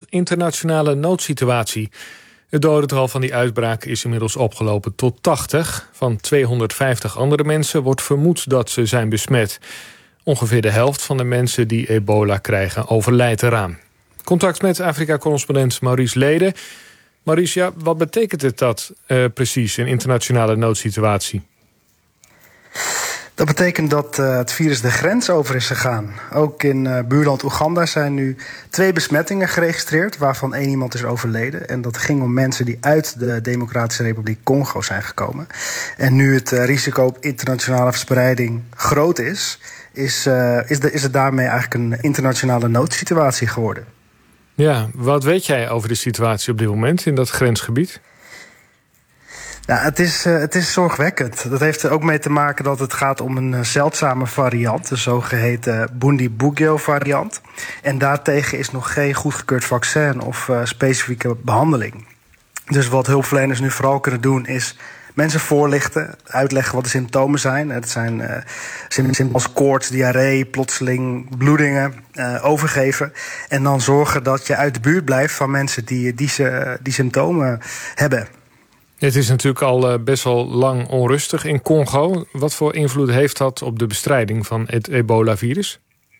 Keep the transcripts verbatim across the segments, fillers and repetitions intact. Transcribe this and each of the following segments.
internationale noodsituatie. Het dodental van die uitbraak is inmiddels opgelopen tot tachtig. Van tweehonderdvijftig andere mensen wordt vermoed dat ze zijn besmet. Ongeveer de helft van de mensen die ebola krijgen overlijdt eraan. Contact met Afrika-correspondent Maurice Lede. Maurice, ja, wat betekent het dat uh, precies, een internationale noodsituatie? Dat betekent dat uh, het virus de grens over is gegaan. Ook in uh, buurland Oeganda zijn nu twee besmettingen geregistreerd, waarvan één iemand is overleden. En dat ging om mensen die uit de Democratische Republiek Congo zijn gekomen. En nu het uh, risico op internationale verspreiding groot is, is, uh, is, de, is het daarmee eigenlijk een internationale noodsituatie geworden. Ja, wat weet jij over de situatie op dit moment in dat grensgebied? Nou, het is, uh, het is zorgwekkend. Dat heeft er ook mee te maken dat het gaat om een uh, zeldzame variant, de zogeheten Bundibugyo-variant. En daartegen is nog geen goedgekeurd vaccin of uh, specifieke behandeling. Dus wat hulpverleners nu vooral kunnen doen is mensen voorlichten, uitleggen wat de symptomen zijn. Het zijn uh, symptomen als koorts, diarree, plotseling bloedingen, uh, overgeven. En dan zorgen dat je uit de buurt blijft van mensen die die, die, die symptomen hebben. Het is natuurlijk al best wel lang onrustig in Congo. Wat voor invloed heeft dat op de bestrijding van het ebola-virus?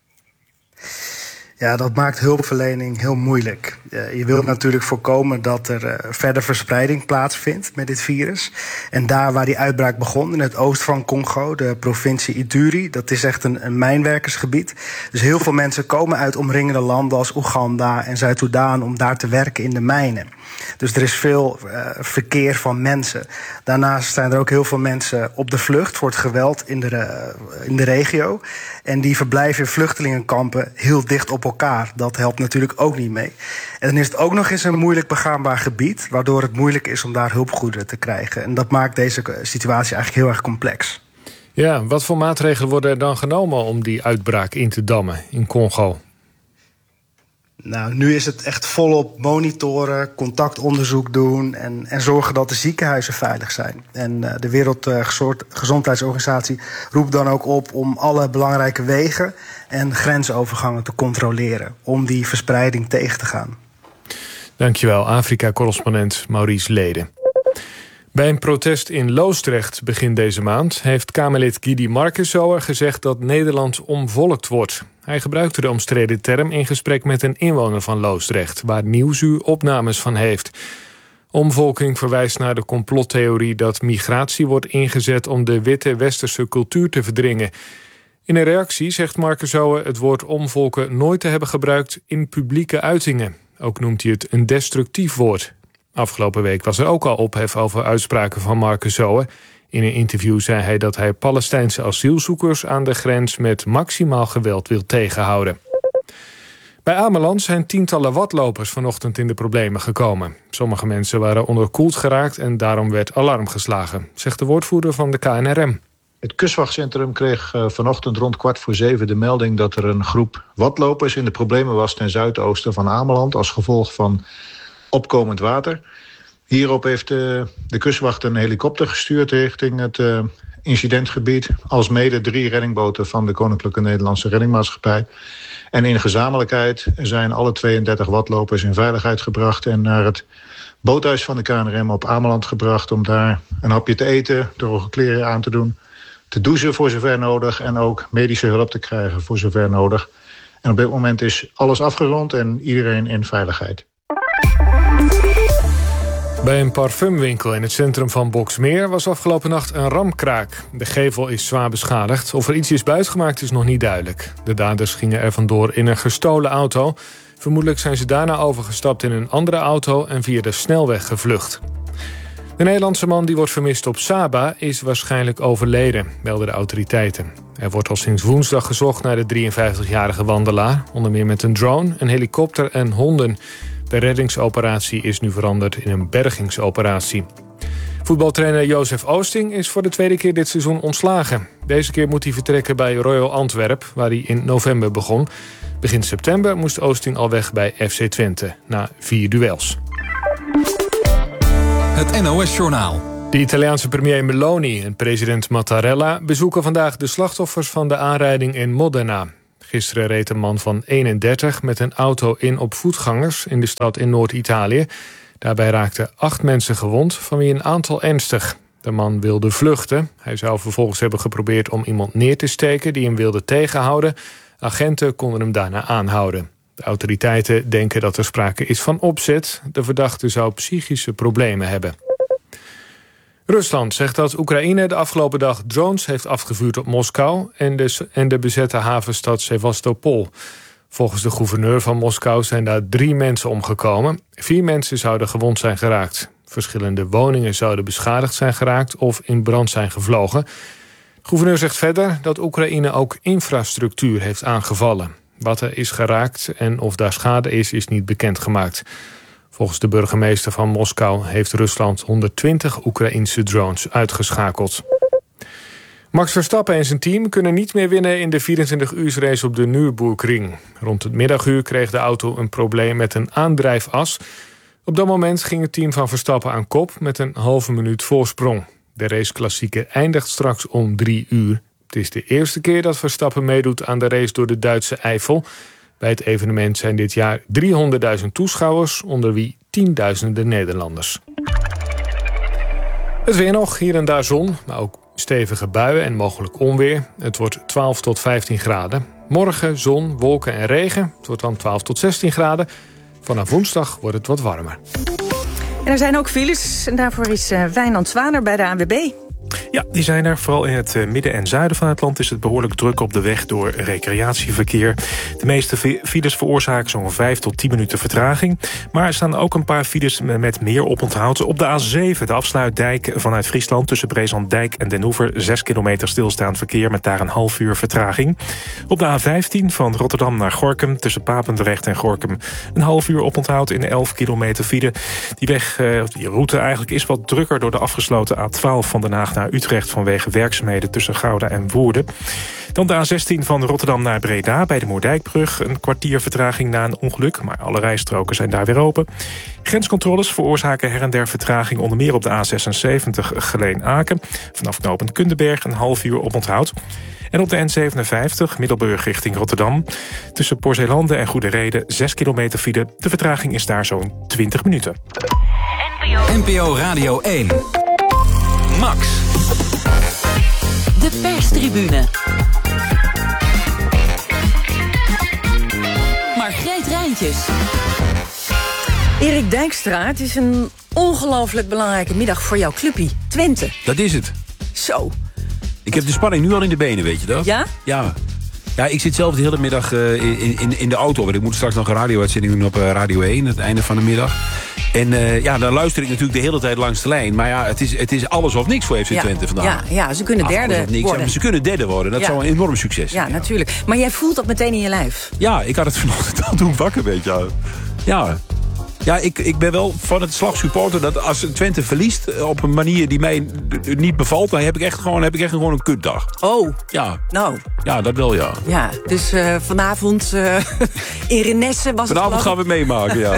Ja, dat maakt hulpverlening heel moeilijk. Je wilt natuurlijk voorkomen dat er verder verspreiding plaatsvindt met dit virus. En daar waar die uitbraak begon, in het oosten van Congo, de provincie Ituri, dat is echt een, een mijnwerkersgebied. Dus heel veel mensen komen uit omringende landen als Oeganda en Zuid-Soedan om daar te werken in de mijnen. Dus er is veel uh, verkeer van mensen. Daarnaast zijn er ook heel veel mensen op de vlucht voor het geweld in de, uh, in de regio. En die verblijven in vluchtelingenkampen heel dicht op elkaar. Dat helpt natuurlijk ook niet mee. En dan is het ook nog eens een moeilijk begaanbaar gebied, waardoor het moeilijk is om daar hulpgoederen te krijgen. En dat maakt deze situatie eigenlijk heel erg complex. Ja, wat voor maatregelen worden er dan genomen om die uitbraak in te dammen in Congo? Nou, nu is het echt volop monitoren, contactonderzoek doen en, en zorgen dat de ziekenhuizen veilig zijn. En uh, de Wereldgezondheidsorganisatie roept dan ook op om alle belangrijke wegen en grensovergangen te controleren, om die verspreiding tegen te gaan. Dankjewel, Afrika-correspondent Maurice Lede. Bij een protest in Loosdrecht begin deze maand heeft Kamerlid Guidy Marcussower gezegd dat Nederland omvolkt wordt. Hij gebruikte de omstreden term in gesprek met een inwoner van Loosdrecht, waar Nieuwsuur opnames van heeft. Omvolking verwijst naar de complottheorie dat migratie wordt ingezet om de witte westerse cultuur te verdringen. In een reactie zegt Marcussower het woord omvolken nooit te hebben gebruikt in publieke uitingen. Ook noemt hij het een destructief woord. Afgelopen week was er ook al ophef over uitspraken van Marcussower. In een interview zei hij dat hij Palestijnse asielzoekers aan de grens met maximaal geweld wil tegenhouden. Bij Ameland zijn tientallen wattlopers vanochtend in de problemen gekomen. Sommige mensen waren onderkoeld geraakt en daarom werd alarm geslagen, zegt de woordvoerder van de K N R M. Het kustwachtcentrum kreeg uh, vanochtend rond kwart voor zeven de melding dat er een groep watlopers in de problemen was ten zuidoosten van Ameland als gevolg van opkomend water. Hierop heeft uh, de kustwacht een helikopter gestuurd richting het uh, incidentgebied, alsmede drie reddingboten van de Koninklijke Nederlandse Reddingmaatschappij. En in gezamenlijkheid zijn alle tweeëndertig watlopers in veiligheid gebracht en naar het boothuis van de K N R M op Ameland gebracht om daar een hapje te eten, droge kleren aan te doen, te douchen voor zover nodig en ook medische hulp te krijgen voor zover nodig. En op dit moment is alles afgerond en iedereen in veiligheid. Bij een parfumwinkel in het centrum van Boxmeer was afgelopen nacht een ramkraak. De gevel is zwaar beschadigd. Of er iets is buitgemaakt is nog niet duidelijk. De daders gingen er vandoor in een gestolen auto. Vermoedelijk zijn ze daarna overgestapt in een andere auto en via de snelweg gevlucht. De Nederlandse man die wordt vermist op Saba is waarschijnlijk overleden, melden de autoriteiten. Er wordt al sinds woensdag gezocht naar de drieënvijftigjarige wandelaar, onder meer met een drone, een helikopter en honden. De reddingsoperatie is nu veranderd in een bergingsoperatie. Voetbaltrainer Jozef Oosting is voor de tweede keer dit seizoen ontslagen. Deze keer moet hij vertrekken bij Royal Antwerp, waar hij in november begon. Begin september moest Oosting al weg bij F C Twente, na vier duels. Het N O S-journaal. De Italiaanse premier Meloni en president Mattarella bezoeken vandaag de slachtoffers van de aanrijding in Modena. Gisteren reed een man van eenendertig met een auto in op voetgangers in de stad in Noord-Italië. Daarbij raakten acht mensen gewond, van wie een aantal ernstig. De man wilde vluchten. Hij zou vervolgens hebben geprobeerd om iemand neer te steken die hem wilde tegenhouden. Agenten konden hem daarna aanhouden. De autoriteiten denken dat er sprake is van opzet. De verdachte zou psychische problemen hebben. Rusland zegt dat Oekraïne de afgelopen dag drones heeft afgevuurd op Moskou en de, en de bezette havenstad Sevastopol. Volgens de gouverneur van Moskou zijn daar drie mensen omgekomen. Vier mensen zouden gewond zijn geraakt. Verschillende woningen zouden beschadigd zijn geraakt of in brand zijn gevlogen. De gouverneur zegt verder dat Oekraïne ook infrastructuur heeft aangevallen. Wat er is geraakt en of daar schade is, is niet bekendgemaakt. Volgens de burgemeester van Moskou heeft Rusland honderdtwintig Oekraïnse drones uitgeschakeld. Max Verstappen en zijn team kunnen niet meer winnen in de vierentwintig-uursrace op de Nürburgring. Rond het middaguur kreeg de auto een probleem met een aandrijfas. Op dat moment ging het team van Verstappen aan kop met een halve minuut voorsprong. De raceklassieker eindigt straks om drie uur. Het is de eerste keer dat Verstappen meedoet aan de race door de Duitse Eifel. Bij het evenement zijn dit jaar driehonderdduizend toeschouwers, onder wie tienduizenden Nederlanders. Het weer nog, hier en daar zon, maar ook stevige buien en mogelijk onweer. Het wordt twaalf tot vijftien graden. Morgen zon, wolken en regen. Het wordt dan twaalf tot zestien graden. Vanaf woensdag wordt het wat warmer. En er zijn ook files en daarvoor is uh, Wijnand Zwaner bij de A N W B. Ja, die zijn er. Vooral in het midden en zuiden van het land is het behoorlijk druk op de weg door recreatieverkeer. De meeste files veroorzaken zo'n vijf tot tien minuten vertraging. Maar er staan ook een paar files met meer oponthoud. Op de A zeven, de afsluitdijk vanuit Friesland tussen Brezandijk en Den Oever. Zes kilometer stilstaand verkeer met daar een half uur vertraging. Op de A vijftien van Rotterdam naar Gorinchem tussen Papendrecht en Gorinchem. Een half uur oponthoud in elf kilometer file. Die weg, die route eigenlijk is wat drukker door de afgesloten A twaalf van Den Haag naar Utrecht vanwege werkzaamheden tussen Gouda en Woerden. Dan de A zestien van Rotterdam naar Breda bij de Moerdijkbrug. Een kwartier vertraging na een ongeluk, maar alle rijstroken zijn daar weer open. Grenscontroles veroorzaken her en der vertraging, onder meer op de A zesenzeventig Geleen-Aken. Vanaf knooppunt Kundenberg een half uur oponthoud. En op de N zevenenvijftig Middelburg richting Rotterdam. Tussen Poorzeelanden en Goede Reden zes kilometer file. De vertraging is daar zo'n twintig minuten. N P O Radio één. Max. De perstribune. Margreet Rijntjes. Erik Dijkstra, het is een ongelooflijk belangrijke middag voor jouw clubpie. Twente. Dat is het. Zo. Ik heb de spanning nu al in de benen, weet je dat? Ja? Ja. Ja, ik zit zelf de hele middag uh, in, in, in de auto. Want ik moet straks nog een radio-uitzending doen op uh, Radio één, het einde van de middag. En uh, ja, dan luister ik natuurlijk de hele tijd langs de lijn. Maar ja, het is, het is alles of niks voor F C ja, Twente vandaag. Ja, ja, ze kunnen derde niks, worden. Ja, ze kunnen derde worden. Dat ja. zou een enorm succes zijn. Ja, natuurlijk. Maar jij voelt dat meteen in je lijf. Ja, ik had het vanochtend al doen wakker, weet je. Ja. Ja, ik, ik ben wel van het slag supporter dat als Twente verliest op een manier die mij niet bevalt, dan heb ik echt gewoon, heb ik echt gewoon een kutdag. Oh. Ja. Nou. Ja, dat wel, ja. Ja, dus uh, vanavond uh, in Renesse was vanavond het gaan we het meemaken, ja.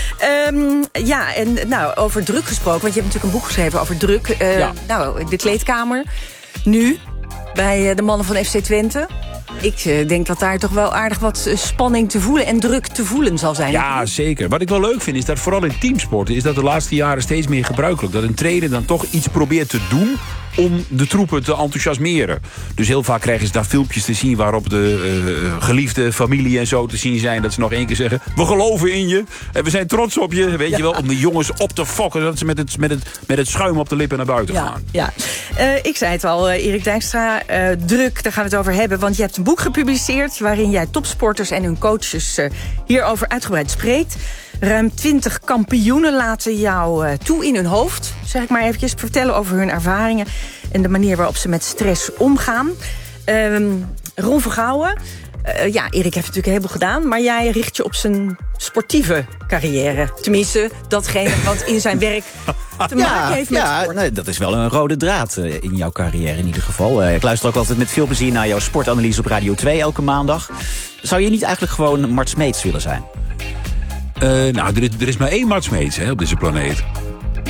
um, ja, en nou, over druk gesproken, want je hebt natuurlijk een boek geschreven over druk. Uh, ja. Nou, de kleedkamer. Nu, bij de mannen van F C Twente. Ik uh, denk dat daar toch wel aardig wat spanning te voelen en druk te voelen zal zijn. Ja, zeker. Wat ik wel leuk vind is dat vooral in teamsporten is dat de laatste jaren steeds meer gebruikelijk. Dat een trainer dan toch iets probeert te doen om de troepen te enthousiasmeren. Dus heel vaak krijgen ze daar filmpjes te zien waarop de uh, geliefde familie en zo te zien zijn. Dat ze nog één keer zeggen, we geloven in je. En we zijn trots op je. Weet ja. je wel, om de jongens op te fokken. Dat ze met het, met het, met het schuim op de lippen naar buiten ja, gaan. Ja. Uh, ik zei het al, uh, Erik Dijkstra, uh, druk, daar gaan we het over hebben. Want je hebt een boek gepubliceerd waarin jij topsporters en hun coaches uh, hierover uitgebreid spreekt. Ruim twintig kampioenen laten jou uh, toe in hun hoofd, zeg ik maar eventjes, vertellen over hun ervaringen en de manier waarop ze met stress omgaan. Um, Ron Vergouwen, uh, ja, Erik heeft natuurlijk een heleboel gedaan, maar jij richt je op zijn sportieve carrière. Tenminste, datgene wat in zijn werk te ja, maken heeft met ja, sport. Nee, dat is wel een rode draad uh, in jouw carrière in ieder geval. Uh, ik luister ook altijd met veel plezier naar jouw sportanalyse op Radio twee elke maandag. Zou je niet eigenlijk gewoon Mart Smeets willen zijn? Uh, nou, er is, er is maar één Mart Smeets hè, op deze planeet.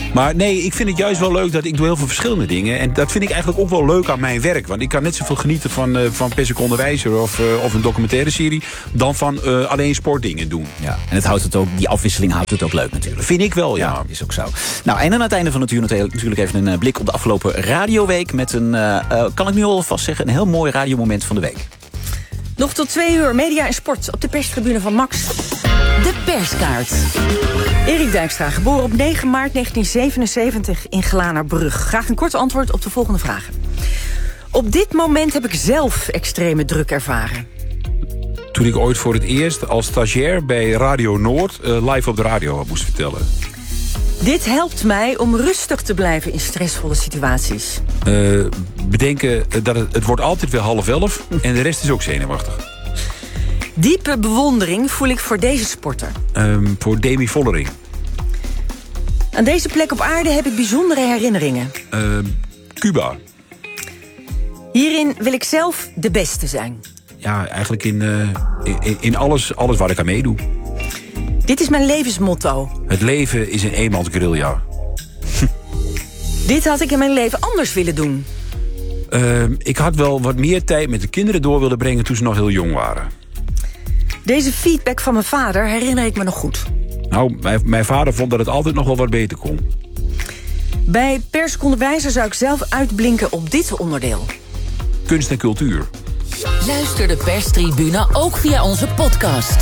Maar nee, ik vind het juist wel leuk dat ik doe heel veel verschillende dingen. En dat vind ik eigenlijk ook wel leuk aan mijn werk. Want ik kan net zoveel genieten van, uh, van Per Seconde Wijzer of, uh, of een documentaire serie dan van uh, alleen sportdingen doen. Ja, en het houdt het ook, die afwisseling houdt het ook leuk natuurlijk. Vind ik wel, ja. ja. Is ook zo. Nou, en aan het einde van het uur natuurlijk even een blik op de afgelopen radioweek. Met een, uh, uh, kan ik nu alvast zeggen, een heel mooi radiomoment van de week. Nog tot twee uur media en sport op de perstribune van Max. De perskaart. Erik Dijkstra, geboren op negen maart negentien zevenenzeventig in Glanerbrug. Graag een kort antwoord op de volgende vragen. Op dit moment heb ik zelf extreme druk ervaren. Toen ik ooit voor het eerst als stagiair bij Radio Noord uh, live op de radio moest vertellen. Dit helpt mij om rustig te blijven in stressvolle situaties. Uh, bedenken dat het, het wordt altijd weer half elf en de rest is ook zenuwachtig. Diepe bewondering voel ik voor deze sporter. Um, voor Demi Vollering. Aan deze plek op aarde heb ik bijzondere herinneringen. Uh, Cuba. Hierin wil ik zelf de beste zijn. Ja, eigenlijk in, uh, in, in alles, alles waar ik aan meedoe. Dit is mijn levensmotto. Het leven is een eenmansguerrilla. Dit had ik in mijn leven anders willen doen. Uh, ik had wel wat meer tijd met de kinderen door willen brengen toen ze nog heel jong waren. Deze feedback van mijn vader herinner ik me nog goed. Nou, mijn, mijn vader vond dat het altijd nog wel wat beter kon. Bij Per Seconde Wijzer zou ik zelf uitblinken op dit onderdeel. Kunst en cultuur. Luister de perstribune ook via onze podcast.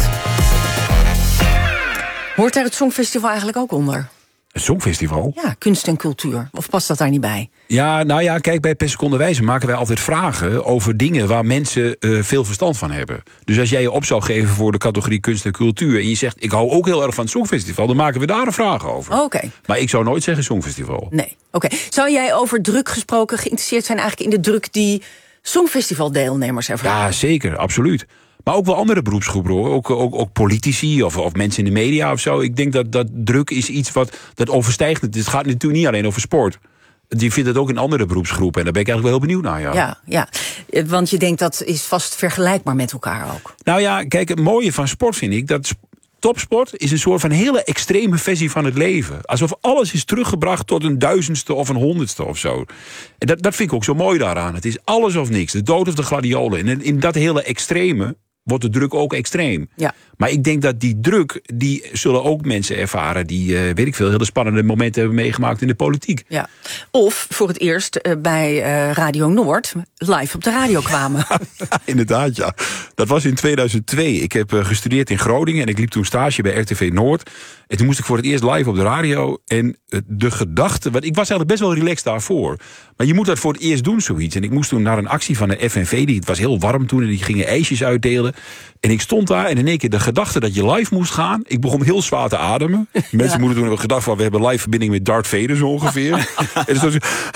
Hoort daar het Songfestival eigenlijk ook onder? Het Songfestival? Ja, kunst en cultuur. Of past dat daar niet bij? Ja, nou ja, kijk, bij Per Seconde Wijzer maken wij altijd vragen over dingen waar mensen uh, veel verstand van hebben. Dus als jij je op zou geven voor de categorie kunst en cultuur en je zegt, ik hou ook heel erg van het Songfestival, dan maken we daar een vraag over. Oké. Okay. Maar ik zou nooit zeggen Songfestival. Nee, oké. Okay. Zou jij over druk gesproken geïnteresseerd zijn eigenlijk in de druk die Songfestivaldeelnemers ervaren? Ja, zeker, absoluut. Maar ook wel andere beroepsgroepen, hoor. Ook, ook, ook politici of, of mensen in de media of zo. Ik denk dat, dat druk is iets wat dat overstijgt. Het gaat natuurlijk niet alleen over sport. Die vindt het ook in andere beroepsgroepen. En daar ben ik eigenlijk wel heel benieuwd naar. Ja. Ja, ja, want je denkt dat is vast vergelijkbaar met elkaar ook. Nou ja, kijk, het mooie van sport vind ik dat topsport is een soort van hele extreme versie van het leven. Alsof alles is teruggebracht tot een duizendste of een honderdste of zo. En dat, dat vind ik ook zo mooi daaraan. Het is alles of niks. De dood of de gladiolen. En in dat hele extreme wordt de druk ook extreem. Ja. Maar ik denk dat die druk, die zullen ook mensen ervaren die, uh, weet ik veel, hele spannende momenten hebben meegemaakt in de politiek. Ja. Of voor het eerst uh, bij uh, Radio Noord live op de radio kwamen. Inderdaad, ja. Dat was in tweeduizend twee. Ik heb uh, gestudeerd in Groningen en ik liep toen stage bij R T V Noord. En toen moest ik voor het eerst live op de radio. En uh, de gedachte, want ik was eigenlijk best wel relaxed daarvoor. Maar je moet dat voor het eerst doen, zoiets. En ik moest toen naar een actie van de F N V. Die, het was heel warm toen en die gingen ijsjes uitdelen. En ik stond daar en in één keer de gedachte dat je live moest gaan. Ik begon heel zwaar te ademen. Mensen ja. moeten toen hebben gedacht van we hebben live verbinding met Darth Vader zo ongeveer. En dus was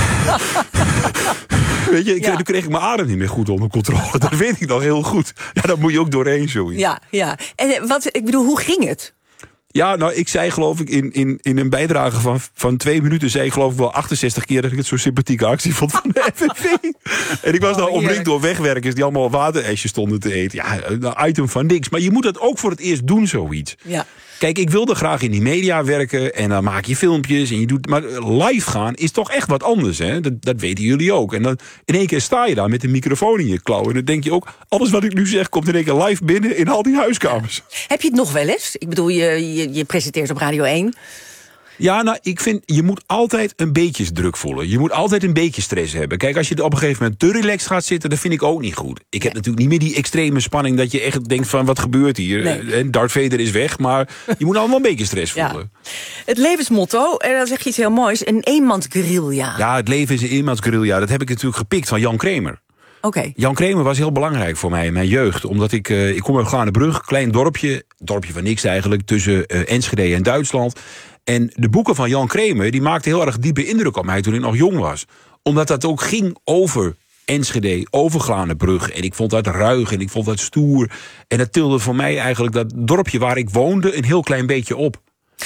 weet je, ik, ja. toen kreeg ik mijn adem niet meer goed onder controle. Dat weet ik nog heel goed. Ja, dat moet je ook doorheen zoiets. Ja, ja. En wat, ik bedoel, hoe ging het? Ja, nou, ik zei geloof ik in, in, in een bijdrage van, van twee minuten... zei ik geloof ik wel achtenzestig keer dat ik het zo'n sympathieke actie vond van de F N V. En ik was oh, nou omringd door wegwerkers die allemaal waterijsjes stonden te eten. Ja, een item van niks. Maar je moet dat ook voor het eerst doen, zoiets. Ja. Kijk, ik wilde graag in die media werken en dan maak je filmpjes en je doet... Maar live gaan is toch echt wat anders, hè? Dat, dat weten jullie ook. En dan in één keer sta je daar met een microfoon in je klauw. En dan denk je ook, alles wat ik nu zeg komt in één keer live binnen in al die huiskamers. Heb je het nog wel eens? Ik bedoel, je, je, je presenteert op Radio één... Ja, nou, ik vind, je moet altijd een beetje druk voelen. Je moet altijd een beetje stress hebben. Kijk, als je op een gegeven moment te relaxed gaat zitten... dat vind ik ook niet goed. Ik heb nee. natuurlijk niet meer die extreme spanning... dat je echt denkt van, wat gebeurt hier? Nee. En Darth Vader is weg, maar je moet allemaal een beetje stress voelen. Ja. Het levensmotto, en dan zeg je iets heel moois... een eenmansguerilla. Ja, het leven is een eenmansguerilla. Dat heb ik natuurlijk gepikt van Jan Kramer. Okay. Jan Kramer was heel belangrijk voor mij in mijn jeugd. Omdat ik, uh, ik kom uit Glanerbrug, klein dorpje... dorpje van niks eigenlijk, tussen uh, Enschede en Duitsland... En de boeken van Jan Kramer, die maakten heel erg diepe indruk op mij toen ik nog jong was. Omdat dat ook ging over Enschede, over Glanerbrug. En ik vond dat ruig en ik vond dat stoer. En dat tilde voor mij eigenlijk dat dorpje waar ik woonde een heel klein beetje op.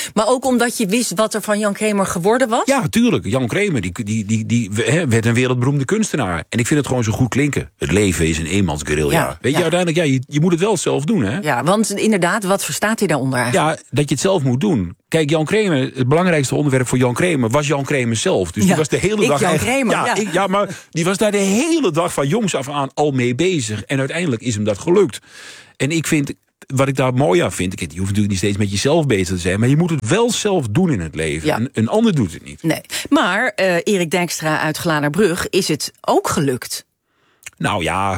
Maar ook omdat je wist wat er van Jan Kramer geworden was? Ja, tuurlijk. Jan Kramer die, die, die, die, he, werd een wereldberoemde kunstenaar. En ik vind het gewoon zo goed klinken. Het leven is een eenmansguerrilla. Ja, Weet je, ja. uiteindelijk, ja, je, je moet het wel zelf doen, hè? Ja, want inderdaad, wat verstaat hij daaronder eigenlijk? Ja, dat je het zelf moet doen. Kijk, Jan Kramer, het belangrijkste onderwerp voor Jan Kramer was Jan Kramer zelf. Dus ja, die was de hele ik dag. Jan Kramer, ja, ja. Ik, ja, maar die was daar de hele dag van jongs af aan al mee bezig. En uiteindelijk is hem dat gelukt. En ik vind, wat ik daar mooi aan vind, je hoeft natuurlijk niet steeds met jezelf bezig te zijn, maar je moet het wel zelf doen in het leven. Ja. Een, een ander doet het niet. Nee. Maar uh, Erik Dijkstra uit Glanerbrug, is het ook gelukt? Nou ja.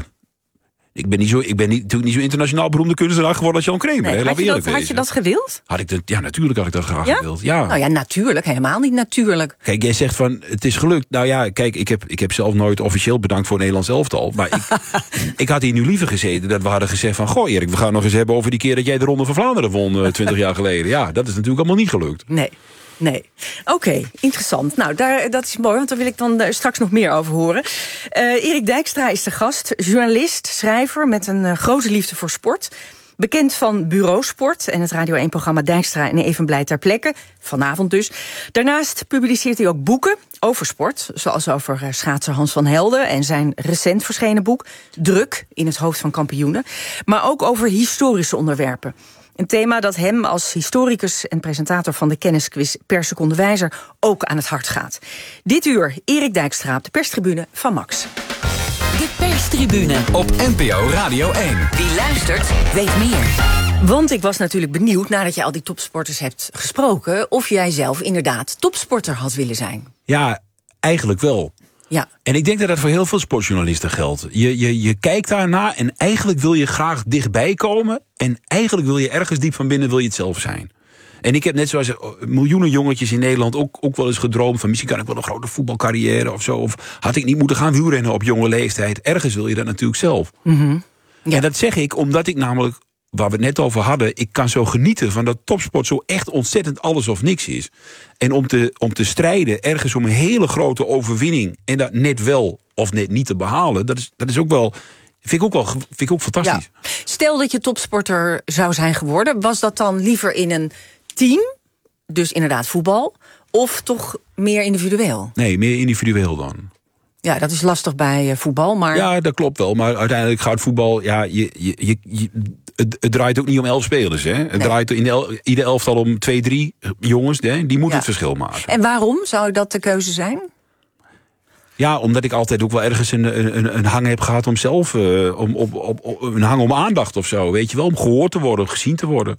Ik ben, niet zo, ik ben niet, natuurlijk niet zo internationaal beroemde kunstenaar geworden als Jan Kramer. Nee, had, je dat, had je dat gewild? Had ik dat, ja, natuurlijk had ik dat graag ja? gewild. Ja. Nou ja, natuurlijk. Helemaal niet natuurlijk. Kijk, jij zegt van, het is gelukt. Nou ja, kijk, ik heb, ik heb zelf nooit officieel bedankt voor het Nederlands elftal. Maar ik, ik had hier nu liever gezeten dat we hadden gezegd van, goh Erik, we gaan nog eens hebben over die keer dat jij de Ronde van Vlaanderen won twintig jaar geleden. Ja, dat is natuurlijk allemaal niet gelukt. Nee. Nee. Oké, okay, interessant. Nou, daar, dat is mooi, want daar wil ik dan uh, straks nog meer over horen. Uh, Erik Dijkstra is de gast, journalist, schrijver met een uh, grote liefde voor sport. Bekend van Bureau Sport en het Radio één-programma Dijkstra en Even Blij ter Plekke. Vanavond dus. Daarnaast publiceert hij ook boeken over sport. Zoals over uh, schaatser Hans van Helden en zijn recent verschenen boek Druk in het hoofd van kampioenen. Maar ook over historische onderwerpen. Een thema dat hem als historicus en presentator van de kennisquiz Per Seconde Wijzer ook aan het hart gaat. Dit uur Erik Dijkstra op de perstribune van Max. De perstribune op N P O Radio één. Wie luistert, weet meer. Want ik was natuurlijk benieuwd, nadat je al die topsporters hebt gesproken, of jij zelf inderdaad topsporter had willen zijn. Ja, eigenlijk wel. Ja. En ik denk dat dat voor heel veel sportjournalisten geldt. Je, je, je kijkt daarna en eigenlijk wil je graag dichtbij komen. En eigenlijk wil je ergens diep van binnen wil je het zelf zijn. En ik heb net zoals miljoenen jongetjes in Nederland ook, ook wel eens gedroomd van misschien kan ik wel een grote voetbalcarrière of zo. Of had ik niet moeten gaan wielrennen op jonge leeftijd. Ergens wil je dat natuurlijk zelf. Mm-hmm. Ja. En dat zeg ik omdat ik namelijk, waar we het net over hadden, ik kan zo genieten van dat topsport zo echt ontzettend alles of niks is. En om te, om te strijden ergens om een hele grote overwinning en dat net wel of net niet te behalen, dat is, dat is ook wel, vind ik ook wel vind ik ook fantastisch. Ja. Stel dat je topsporter zou zijn geworden, was dat dan liever in een team, dus inderdaad voetbal, of toch meer individueel? Nee, meer individueel dan. Ja, dat is lastig bij uh, voetbal, maar... Ja, dat klopt wel, maar uiteindelijk gaat voetbal, ja, je, je, je, je Het, het draait ook niet om elf spelers. Hè? Het nee. draait in el, ieder elftal om twee, drie jongens. Hè? Die moeten ja. het verschil maken. En waarom zou dat de keuze zijn? Ja, omdat ik altijd ook wel ergens een, een, een hang heb gehad om zelf... Uh, om, op, op, op, een hang om aandacht of zo. Weet je wel, om gehoord te worden, gezien te worden.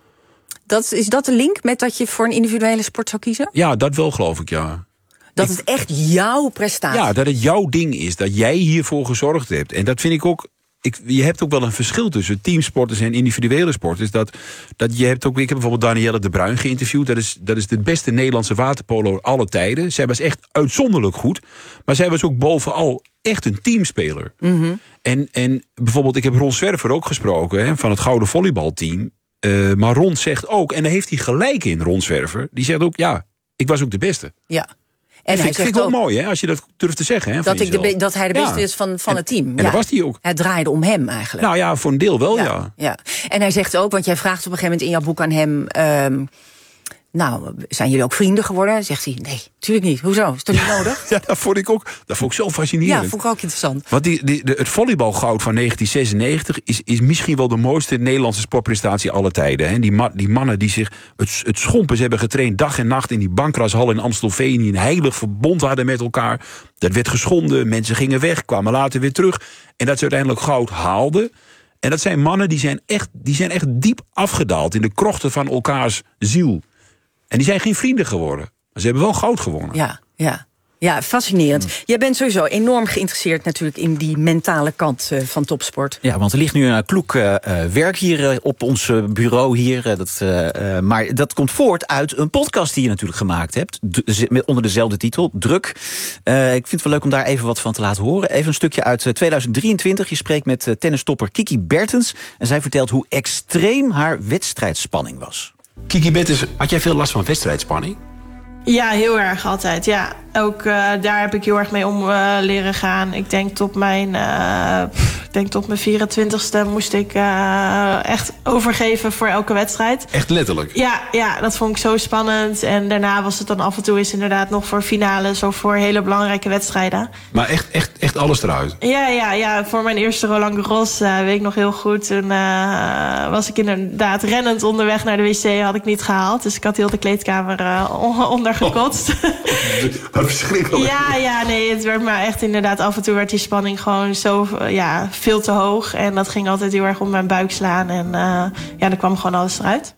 Dat, is dat de link met dat je voor een individuele sport zou kiezen? Ja, dat wel geloof ik, ja. Dat ik, het echt jouw prestatie is. Ja, dat het jouw ding is. Dat jij hiervoor gezorgd hebt. En dat vind ik ook... Ik, je hebt ook wel een verschil tussen teamsporters en individuele sporters. Dat, dat je hebt ook, ik heb bijvoorbeeld Danielle de Bruin geïnterviewd. Dat is, dat is de beste Nederlandse waterpolo alle tijden. Zij was echt uitzonderlijk goed. Maar zij was ook bovenal echt een teamspeler. Mm-hmm. En, en bijvoorbeeld, ik heb Ron Zwerver ook gesproken, hè, van het gouden volleybalteam. Uh, maar Ron zegt ook, en daar heeft hij gelijk in, Ron Zwerver. Die zegt ook, ja, ik was ook de beste. Ja. En hij vind ik wel mooi, hè, als je dat durft te zeggen. Hè, dat, ik de be- dat hij de beste ja. is van, van en, het team. En ja. dat was hij ook. Het draaide om hem eigenlijk. Nou ja, voor een deel wel, ja. ja. ja. En hij zegt ook, want jij vraagt op een gegeven moment in jouw boek aan hem... Um, nou, zijn jullie ook vrienden geworden? Zegt hij, nee, natuurlijk niet. Hoezo? Is dat niet nodig? Ja, dat vond ik ook, dat vond ik zo fascinerend. Ja, vond ik ook interessant. Want die, die, de, het volleybalgoud van negentien zesennegentig is, is misschien wel de mooiste Nederlandse sportprestatie aller tijden. Hè? Die, ma, die mannen die zich het, het schompens hebben getraind dag en nacht in die Bankrashal in Amstelveen, die een heilig verbond hadden met elkaar. Dat werd geschonden, mensen gingen weg, kwamen later weer terug. En dat ze uiteindelijk goud haalden. En dat zijn mannen die zijn echt, die zijn echt diep afgedaald in de krochten van elkaars ziel. En die zijn geen vrienden geworden. Maar ze hebben wel goud gewonnen. Ja, ja. Ja, fascinerend. Mm. Jij bent sowieso enorm geïnteresseerd natuurlijk in die mentale kant uh, van topsport. Ja, want er ligt nu een kloek uh, werk hier uh, op ons uh, bureau hier. Uh, dat, uh, uh, maar dat komt voort uit een podcast die je natuurlijk gemaakt hebt. D- met, onder dezelfde titel, Druk. Uh, ik vind het wel leuk om daar even wat van te laten horen. Even een stukje uit uh, tweeduizend drieëntwintig. Je spreekt met uh, tennistopper Kiki Bertens. En zij vertelt hoe extreem haar wedstrijdspanning was. Kiki Bertens, had jij veel last van wedstrijdspanning? Ja, heel erg altijd, ja. Ook uh, daar heb ik heel erg mee om uh, leren gaan. Ik denk tot mijn uh, denk tot mijn vierentwintigste moest ik uh, echt overgeven voor elke wedstrijd. Echt letterlijk? Ja, ja, dat vond ik zo spannend. En daarna was het dan af en toe eens inderdaad nog voor finales of voor hele belangrijke wedstrijden. Maar echt, echt, echt alles eruit? Ja, ja, ja. Voor mijn eerste Roland Garros uh, weet ik nog heel goed. Toen uh, was ik inderdaad rennend onderweg naar de wc, had ik niet gehaald. Dus ik had heel de kleedkamer uh, ondergekotst. Wat verschrikkelijk. Ja, ja, nee, het werd maar echt inderdaad af en toe werd die spanning gewoon zo ja, veel te hoog. En dat ging altijd heel erg om mijn buik slaan. En uh, ja, dan kwam gewoon alles eruit.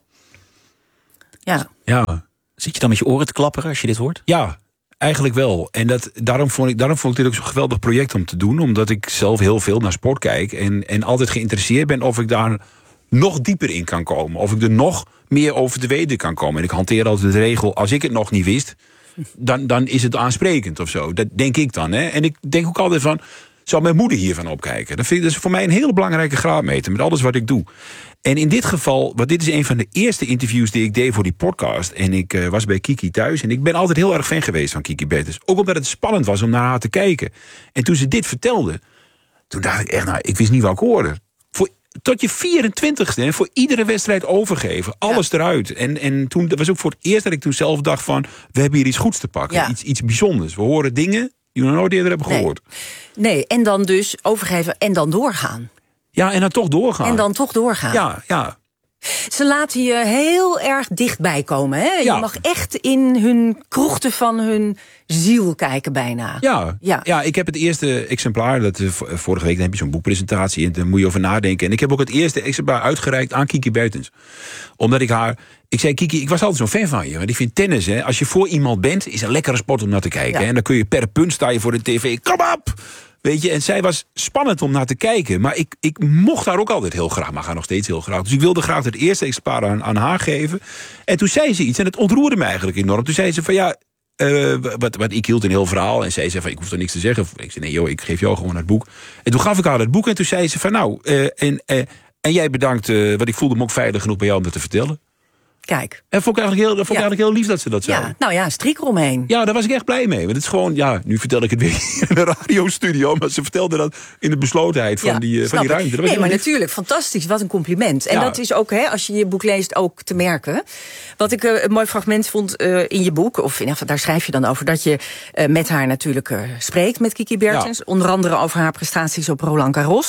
Ja. Ja. Zit je dan met je oren te klapperen als je dit hoort? Ja, eigenlijk wel. En dat, daarom, vond ik, daarom vond ik dit ook zo'n geweldig project om te doen. Omdat ik zelf heel veel naar sport kijk. En, en altijd geïnteresseerd ben of ik daar nog dieper in kan komen. Of ik er nog meer over te weten kan komen. En ik hanteer altijd de regel, als ik het nog niet wist, dan, dan is het aansprekend of zo. Dat denk ik dan. Hè? En ik denk ook altijd van, zou mijn moeder hiervan opkijken? Dat, vind ik, dat is voor mij een hele belangrijke graadmeter met alles wat ik doe. En in dit geval, want dit is een van de eerste interviews die ik deed voor die podcast. En ik uh, was bij Kiki thuis. En ik ben altijd heel erg fan geweest van Kiki Bertens. Ook omdat het spannend was om naar haar te kijken. En toen ze dit vertelde, toen dacht ik echt, nou, ik wist niet wat ik hoorde. Voor, tot je vierentwintigste, voor iedere wedstrijd overgeven. Alles ja. eruit. En, en toen, dat was ook voor het eerst dat ik toen zelf dacht van, we hebben hier iets goeds te pakken. Ja. Iets, iets bijzonders. We horen dingen die we nog nooit eerder hebben gehoord. Nee. nee, en dan dus overgeven en dan doorgaan. Ja, en dan toch doorgaan. En dan toch doorgaan. Ja, ja. Ze laten je heel erg dichtbij komen. Hè? Ja. Je mag echt in hun krochten van hun ziel kijken bijna. Ja, ja. ja ik heb het eerste exemplaar. Dat, vorige week dan heb je zo'n boekpresentatie en daar moet je over nadenken. En ik heb ook het eerste exemplaar uitgereikt aan Kiki Bertens. Omdat ik haar... Ik zei, Kiki, ik was altijd zo'n fan van je. Want ik vind tennis, hè, als je voor iemand bent, is een lekkere sport om naar te kijken. Ja. Hè? En dan kun je per punt sta je voor de tv. Kom op! Weet je, en zij was spannend om naar te kijken. Maar ik, ik mocht haar ook altijd heel graag. Maar haar nog steeds heel graag. Dus ik wilde graag het eerste exemplaar aan, aan haar geven. En toen zei ze iets. En het ontroerde me eigenlijk enorm. Toen zei ze van ja, uh, wat, wat ik hield een heel verhaal. En zij zei van ik hoef er niks te zeggen. Ik zei nee joh, ik geef jou gewoon het boek. En toen gaf ik haar het boek. En toen zei ze van nou, uh, en, uh, en jij bedankt. Uh, want ik voelde me ook veilig genoeg bij jou om dat te vertellen. Kijk. En vond ik eigenlijk heel, dat vond ik ja. eigenlijk heel lief dat ze dat zei. Ja, nou ja, een strik eromheen. Ja, daar was ik echt blij mee. Want het is gewoon, ja, nu vertel ik het weer in de radiostudio. Maar ze vertelde dat in de beslotenheid van, ja, die, van die ruimte. Dat was nee, maar lief. Natuurlijk, fantastisch. Wat een compliment. En ja. dat is ook, hè, als je je boek leest, ook te merken. Wat ik uh, een mooi fragment vond uh, in je boek, of in, daar schrijf je dan over, dat je uh, met haar natuurlijk uh, spreekt, met Kiki Bertens. Ja. Onder andere over haar prestaties op Roland Garros.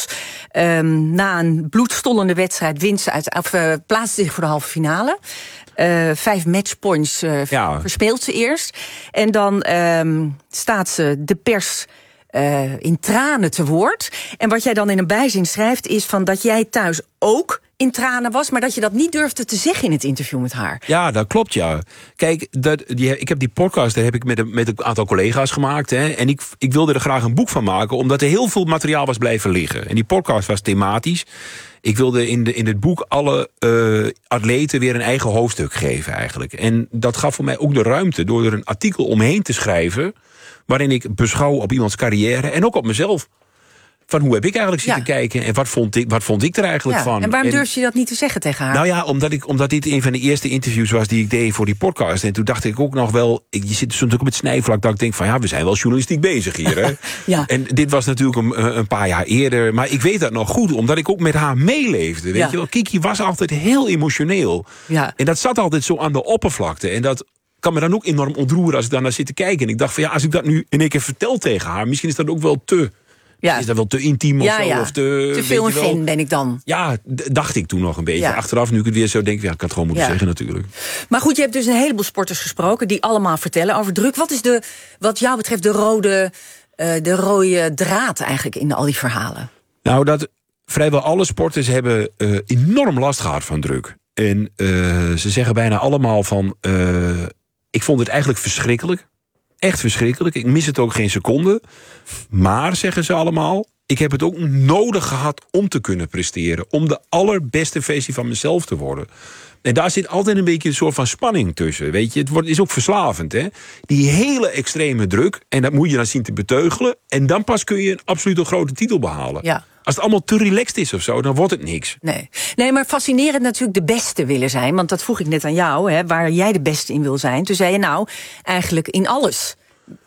Um, na een bloedstollende wedstrijd wint ze uit, of, uh, plaatst zich voor de halve finale. Uh, vijf matchpoints uh, ja. verspeelt ze eerst. En dan um, staat ze de pers uh, in tranen te woord. En wat jij dan in een bijzin schrijft is van dat jij thuis ook in tranen was, maar dat je dat niet durfde te zeggen in het interview met haar. Ja, dat klopt, ja. Kijk, dat, die, ik heb die podcast daar heb ik met een, met een aantal collega's gemaakt. Hè, en ik, ik wilde er graag een boek van maken, omdat er heel veel materiaal was blijven liggen. En die podcast was thematisch. Ik wilde in, de, in het boek alle uh, atleten weer een eigen hoofdstuk geven eigenlijk. En dat gaf voor mij ook de ruimte door er een artikel omheen te schrijven, waarin ik beschouw op iemands carrière en ook op mezelf. Van hoe heb ik eigenlijk zitten ja. kijken en wat vond ik, wat vond ik er eigenlijk ja. van. En waarom en, durf je dat niet te zeggen tegen haar? Nou ja, omdat, ik, omdat dit een van de eerste interviews was die ik deed voor die podcast. En toen dacht ik ook nog wel, ik, je zit soms ook op het snijvlak dat ik denk van ja, we zijn wel journalistiek bezig hier. Hè? ja. En dit was natuurlijk een, een paar jaar eerder. Maar ik weet dat nog goed, omdat ik ook met haar meeleefde. Weet ja. je wel, Kiki was altijd heel emotioneel. Ja. En dat zat altijd zo aan de oppervlakte. En dat kan me dan ook enorm ontroeren als ik daar naar zit te kijken. En ik dacht van ja, als ik dat nu in één keer vertel tegen haar, misschien is dat ook wel te... Ja. Is dat wel te intiem of ja, zo? Ja. Of te, te veel een fan ben ik dan. Ja, d- dacht ik toen nog een beetje. Ja. Achteraf, nu ik het weer zo denk, ja, ik had het gewoon moeten ja. zeggen natuurlijk. Maar goed, je hebt dus een heleboel sporters gesproken die allemaal vertellen over druk. Wat is de, wat jou betreft de rode, uh, de rode draad eigenlijk in al die verhalen? Nou, dat vrijwel alle sporters hebben uh, enorm last gehad van druk. En uh, ze zeggen bijna allemaal van, uh, ik vond het eigenlijk verschrikkelijk. Echt verschrikkelijk. Ik mis het ook geen seconde. Maar, zeggen ze allemaal, ik heb het ook nodig gehad om te kunnen presteren. Om de allerbeste versie van mezelf te worden. En daar zit altijd een beetje een soort van spanning tussen. Weet je, het wordt, is ook verslavend, hè? Die hele extreme druk. En dat moet je dan zien te beteugelen. En dan pas kun je een absoluut een grote titel behalen. Ja. Als het allemaal te relaxed is of zo, dan wordt het niks. Nee, nee, maar fascinerend natuurlijk de beste willen zijn. Want dat vroeg ik net aan jou, hè, waar jij de beste in wil zijn. Toen zei je nou, eigenlijk in alles.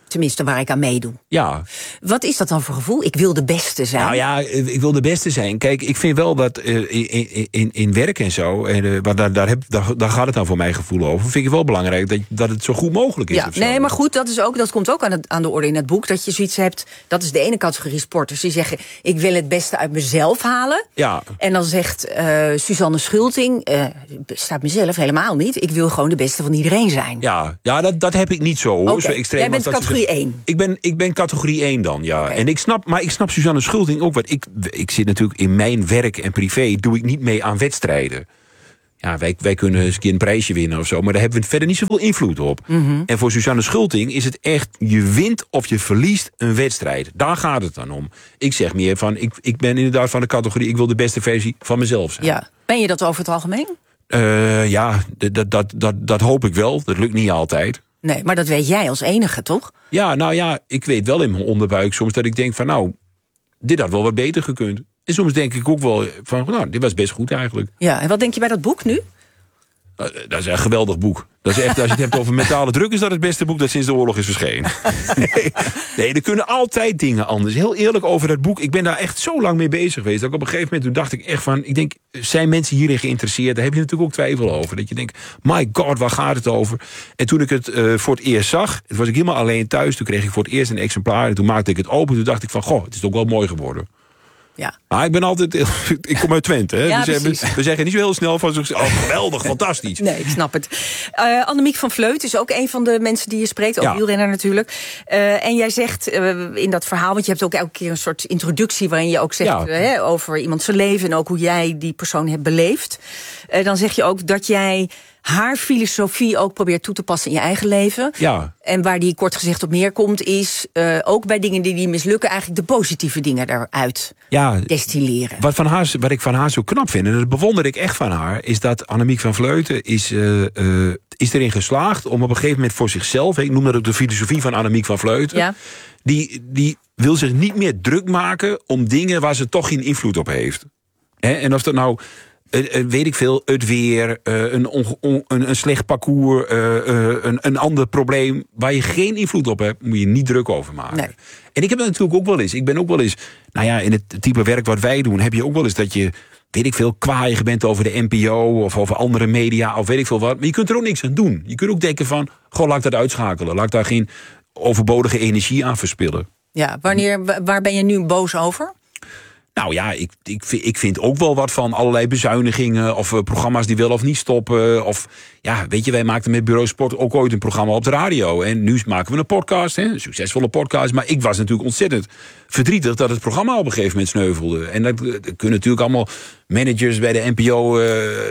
Tenminste, waar ik aan meedoe. Ja. Wat is dat dan voor gevoel? Ik wil de beste zijn. Nou ja, ik wil de beste zijn. Kijk, ik vind wel dat uh, in, in, in werk en zo... En, uh, daar, daar, heb, daar, daar gaat het dan voor mijn gevoel over. Vind ik wel belangrijk dat, dat het zo goed mogelijk is. Ja, nee, maar goed, dat, is ook, dat komt ook aan, het, aan de orde in het boek. Dat je zoiets hebt, dat is de ene categorie sporters. Die zeggen, ik wil het beste uit mezelf halen. Ja. En dan zegt uh, Suzanne Schulting... Uh, staat mezelf helemaal niet. Ik wil gewoon de beste van iedereen zijn. Ja, ja dat, dat heb ik niet zo, hoor. Okay. Zo extreem. Jij bent dat categorie één. Ik ben, ik ben categorie één dan, ja. Okay. En ik snap, maar ik snap Suzanne Schulting ook wat. Ik, ik zit natuurlijk in mijn werk en privé, doe ik niet mee aan wedstrijden. Ja, wij, wij kunnen eens een keer een prijsje winnen of zo, maar daar hebben we verder niet zoveel invloed op. Mm-hmm. En voor Suzanne Schulting is het echt, je wint of je verliest een wedstrijd. Daar gaat het dan om. Ik zeg meer van, ik, ik ben inderdaad van de categorie, ik wil de beste versie van mezelf zijn. Ja. Ben je dat over het algemeen? Uh, ja, dat, dat, dat, dat hoop ik wel. Dat lukt niet altijd. Nee, maar dat weet jij als enige, toch? Ja, nou ja, ik weet wel in mijn onderbuik soms dat ik denk van, nou, dit had wel wat beter gekund. En soms denk ik ook wel van, nou, dit was best goed eigenlijk. Ja, en wat denk je bij dat boek nu? Uh, dat is een geweldig boek. Dat is echt, als je het hebt over mentale druk, is dat het beste boek dat sinds de oorlog is verschenen. nee, nee, er kunnen altijd dingen anders. Heel eerlijk over dat boek, ik ben daar echt zo lang mee bezig geweest. Dat ik op een gegeven moment, toen dacht ik echt van, ik denk, zijn mensen hierin geïnteresseerd? Daar heb je natuurlijk ook twijfel over. Dat je denkt, my god, waar gaat het over? En toen ik het uh, voor het eerst zag, het was ik helemaal alleen thuis. Toen kreeg ik voor het eerst een exemplaar en toen maakte ik het open. Toen dacht ik van, goh, het is ook wel mooi geworden. Ja. Maar ik ben altijd, ik kom uit Twente, hè? Ja, we, zeggen, we zeggen niet zo heel snel van, oh, geweldig, fantastisch. Nee, ik snap het. Uh, Annemiek van Vleut is ook een van de mensen die je spreekt, ook ja. wielrenner natuurlijk. Uh, en jij zegt uh, in dat verhaal, want je hebt ook elke keer een soort introductie waarin je ook zegt ja. uh, hè, over iemand zijn leven en ook hoe jij die persoon hebt beleefd. Uh, dan zeg je ook dat jij haar filosofie ook probeert toe te passen in je eigen leven. Ja. En waar die kort gezegd op neerkomt is, uh, ook bij dingen die, die mislukken, eigenlijk de positieve dingen daaruit ja, destilleren. Wat, van haar, wat ik van haar zo knap vind, en dat bewonder ik echt van haar, is dat Annemiek van Vleuten is, uh, uh, is erin geslaagd om op een gegeven moment voor zichzelf, ik noem dat ook de filosofie van Annemiek van Vleuten, ja. die, die wil zich niet meer druk maken om dingen waar ze toch geen invloed op heeft. He, en of dat nou, Uh, uh, weet ik veel, het weer, uh, een, on, on, een, een slecht parcours, uh, uh, een, een ander probleem waar je geen invloed op hebt, moet je niet druk over maken. Nee. En ik heb dat natuurlijk ook wel eens. Ik ben ook wel eens, nou ja, in het type werk wat wij doen, heb je ook wel eens dat je, weet ik veel, kwaaiig bent over de N P O of over andere media of weet ik veel wat. Maar je kunt er ook niks aan doen. Je kunt ook denken van, goh, laat ik dat uitschakelen. Laat ik daar geen overbodige energie aan verspillen. Ja, wanneer, waar ben je nu boos over? Nou ja, ik, ik, ik vind ook wel wat van allerlei bezuinigingen of uh, programma's die wel of niet stoppen. Of ja, weet je, wij maakten met Bureau Sport ook ooit een programma op de radio. En nu maken we een podcast, hè, een succesvolle podcast. Maar ik was natuurlijk ontzettend verdrietig dat het programma op een gegeven moment sneuvelde. En dat, dat kunnen natuurlijk allemaal managers bij de N P O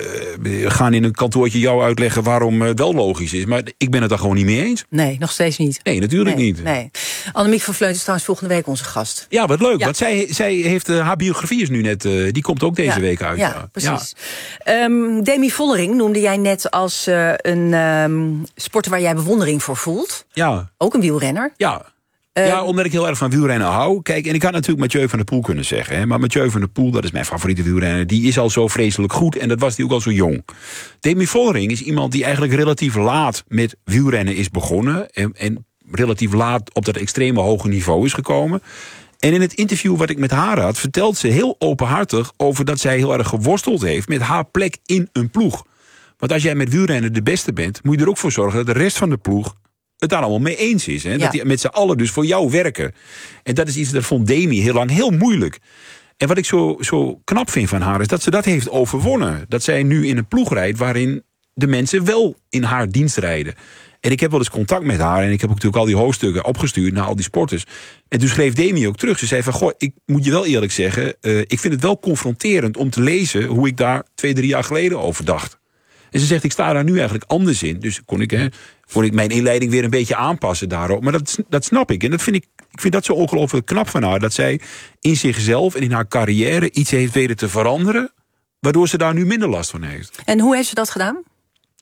uh, gaan in een kantoortje jou uitleggen waarom het wel logisch is. Maar ik ben het daar gewoon niet mee eens. Nee, nog steeds niet. Nee, natuurlijk nee, niet. Nee. Annemiek van Vleuten is trouwens volgende week onze gast. Ja, wat leuk. Ja. Want zij, zij heeft, uh, haar biografie is nu net, uh, die komt ook deze ja, week uit. Ja, ja. precies. Ja. Um, Demi Vollering noemde jij net als uh, een um, sporter waar jij bewondering voor voelt. Ja. Ook een wielrenner. Ja. Ja, omdat ik heel erg van wielrennen hou. Kijk, en ik had natuurlijk Mathieu van der Poel kunnen zeggen. Hè, maar Mathieu van der Poel, dat is mijn favoriete wielrenner. Die is al zo vreselijk goed en dat was die ook al zo jong. Demi Vollering is iemand die eigenlijk relatief laat met wielrennen is begonnen. En, en relatief laat op dat extreme hoge niveau is gekomen. En in het interview wat ik met haar had, vertelt ze heel openhartig over dat zij heel erg geworsteld heeft met haar plek in een ploeg. Want als jij met wielrennen de beste bent, moet je er ook voor zorgen dat de rest van de ploeg het daar allemaal mee eens is. Hè? Ja. Dat die met z'n allen dus voor jou werken. En dat is iets dat vond Demi heel lang heel moeilijk. En wat ik zo, zo knap vind van haar is dat ze dat heeft overwonnen. Dat zij nu in een ploeg rijdt waarin de mensen wel in haar dienst rijden. En ik heb wel eens contact met haar en ik heb ook natuurlijk al die hoofdstukken opgestuurd naar al die sporters. En toen schreef Demi ook terug. Ze zei van, goh, ik moet je wel eerlijk zeggen, uh, ik vind het wel confronterend om te lezen hoe ik daar twee, drie jaar geleden over dacht. En ze zegt, ik sta daar nu eigenlijk anders in. Dus kon ik, hè, kon ik mijn inleiding weer een beetje aanpassen daarop. Maar dat, dat snap ik. En dat vind ik, ik vind dat zo ongelooflijk knap van haar. Dat zij in zichzelf en in haar carrière iets heeft weten te veranderen, waardoor ze daar nu minder last van heeft. En hoe heeft ze dat gedaan?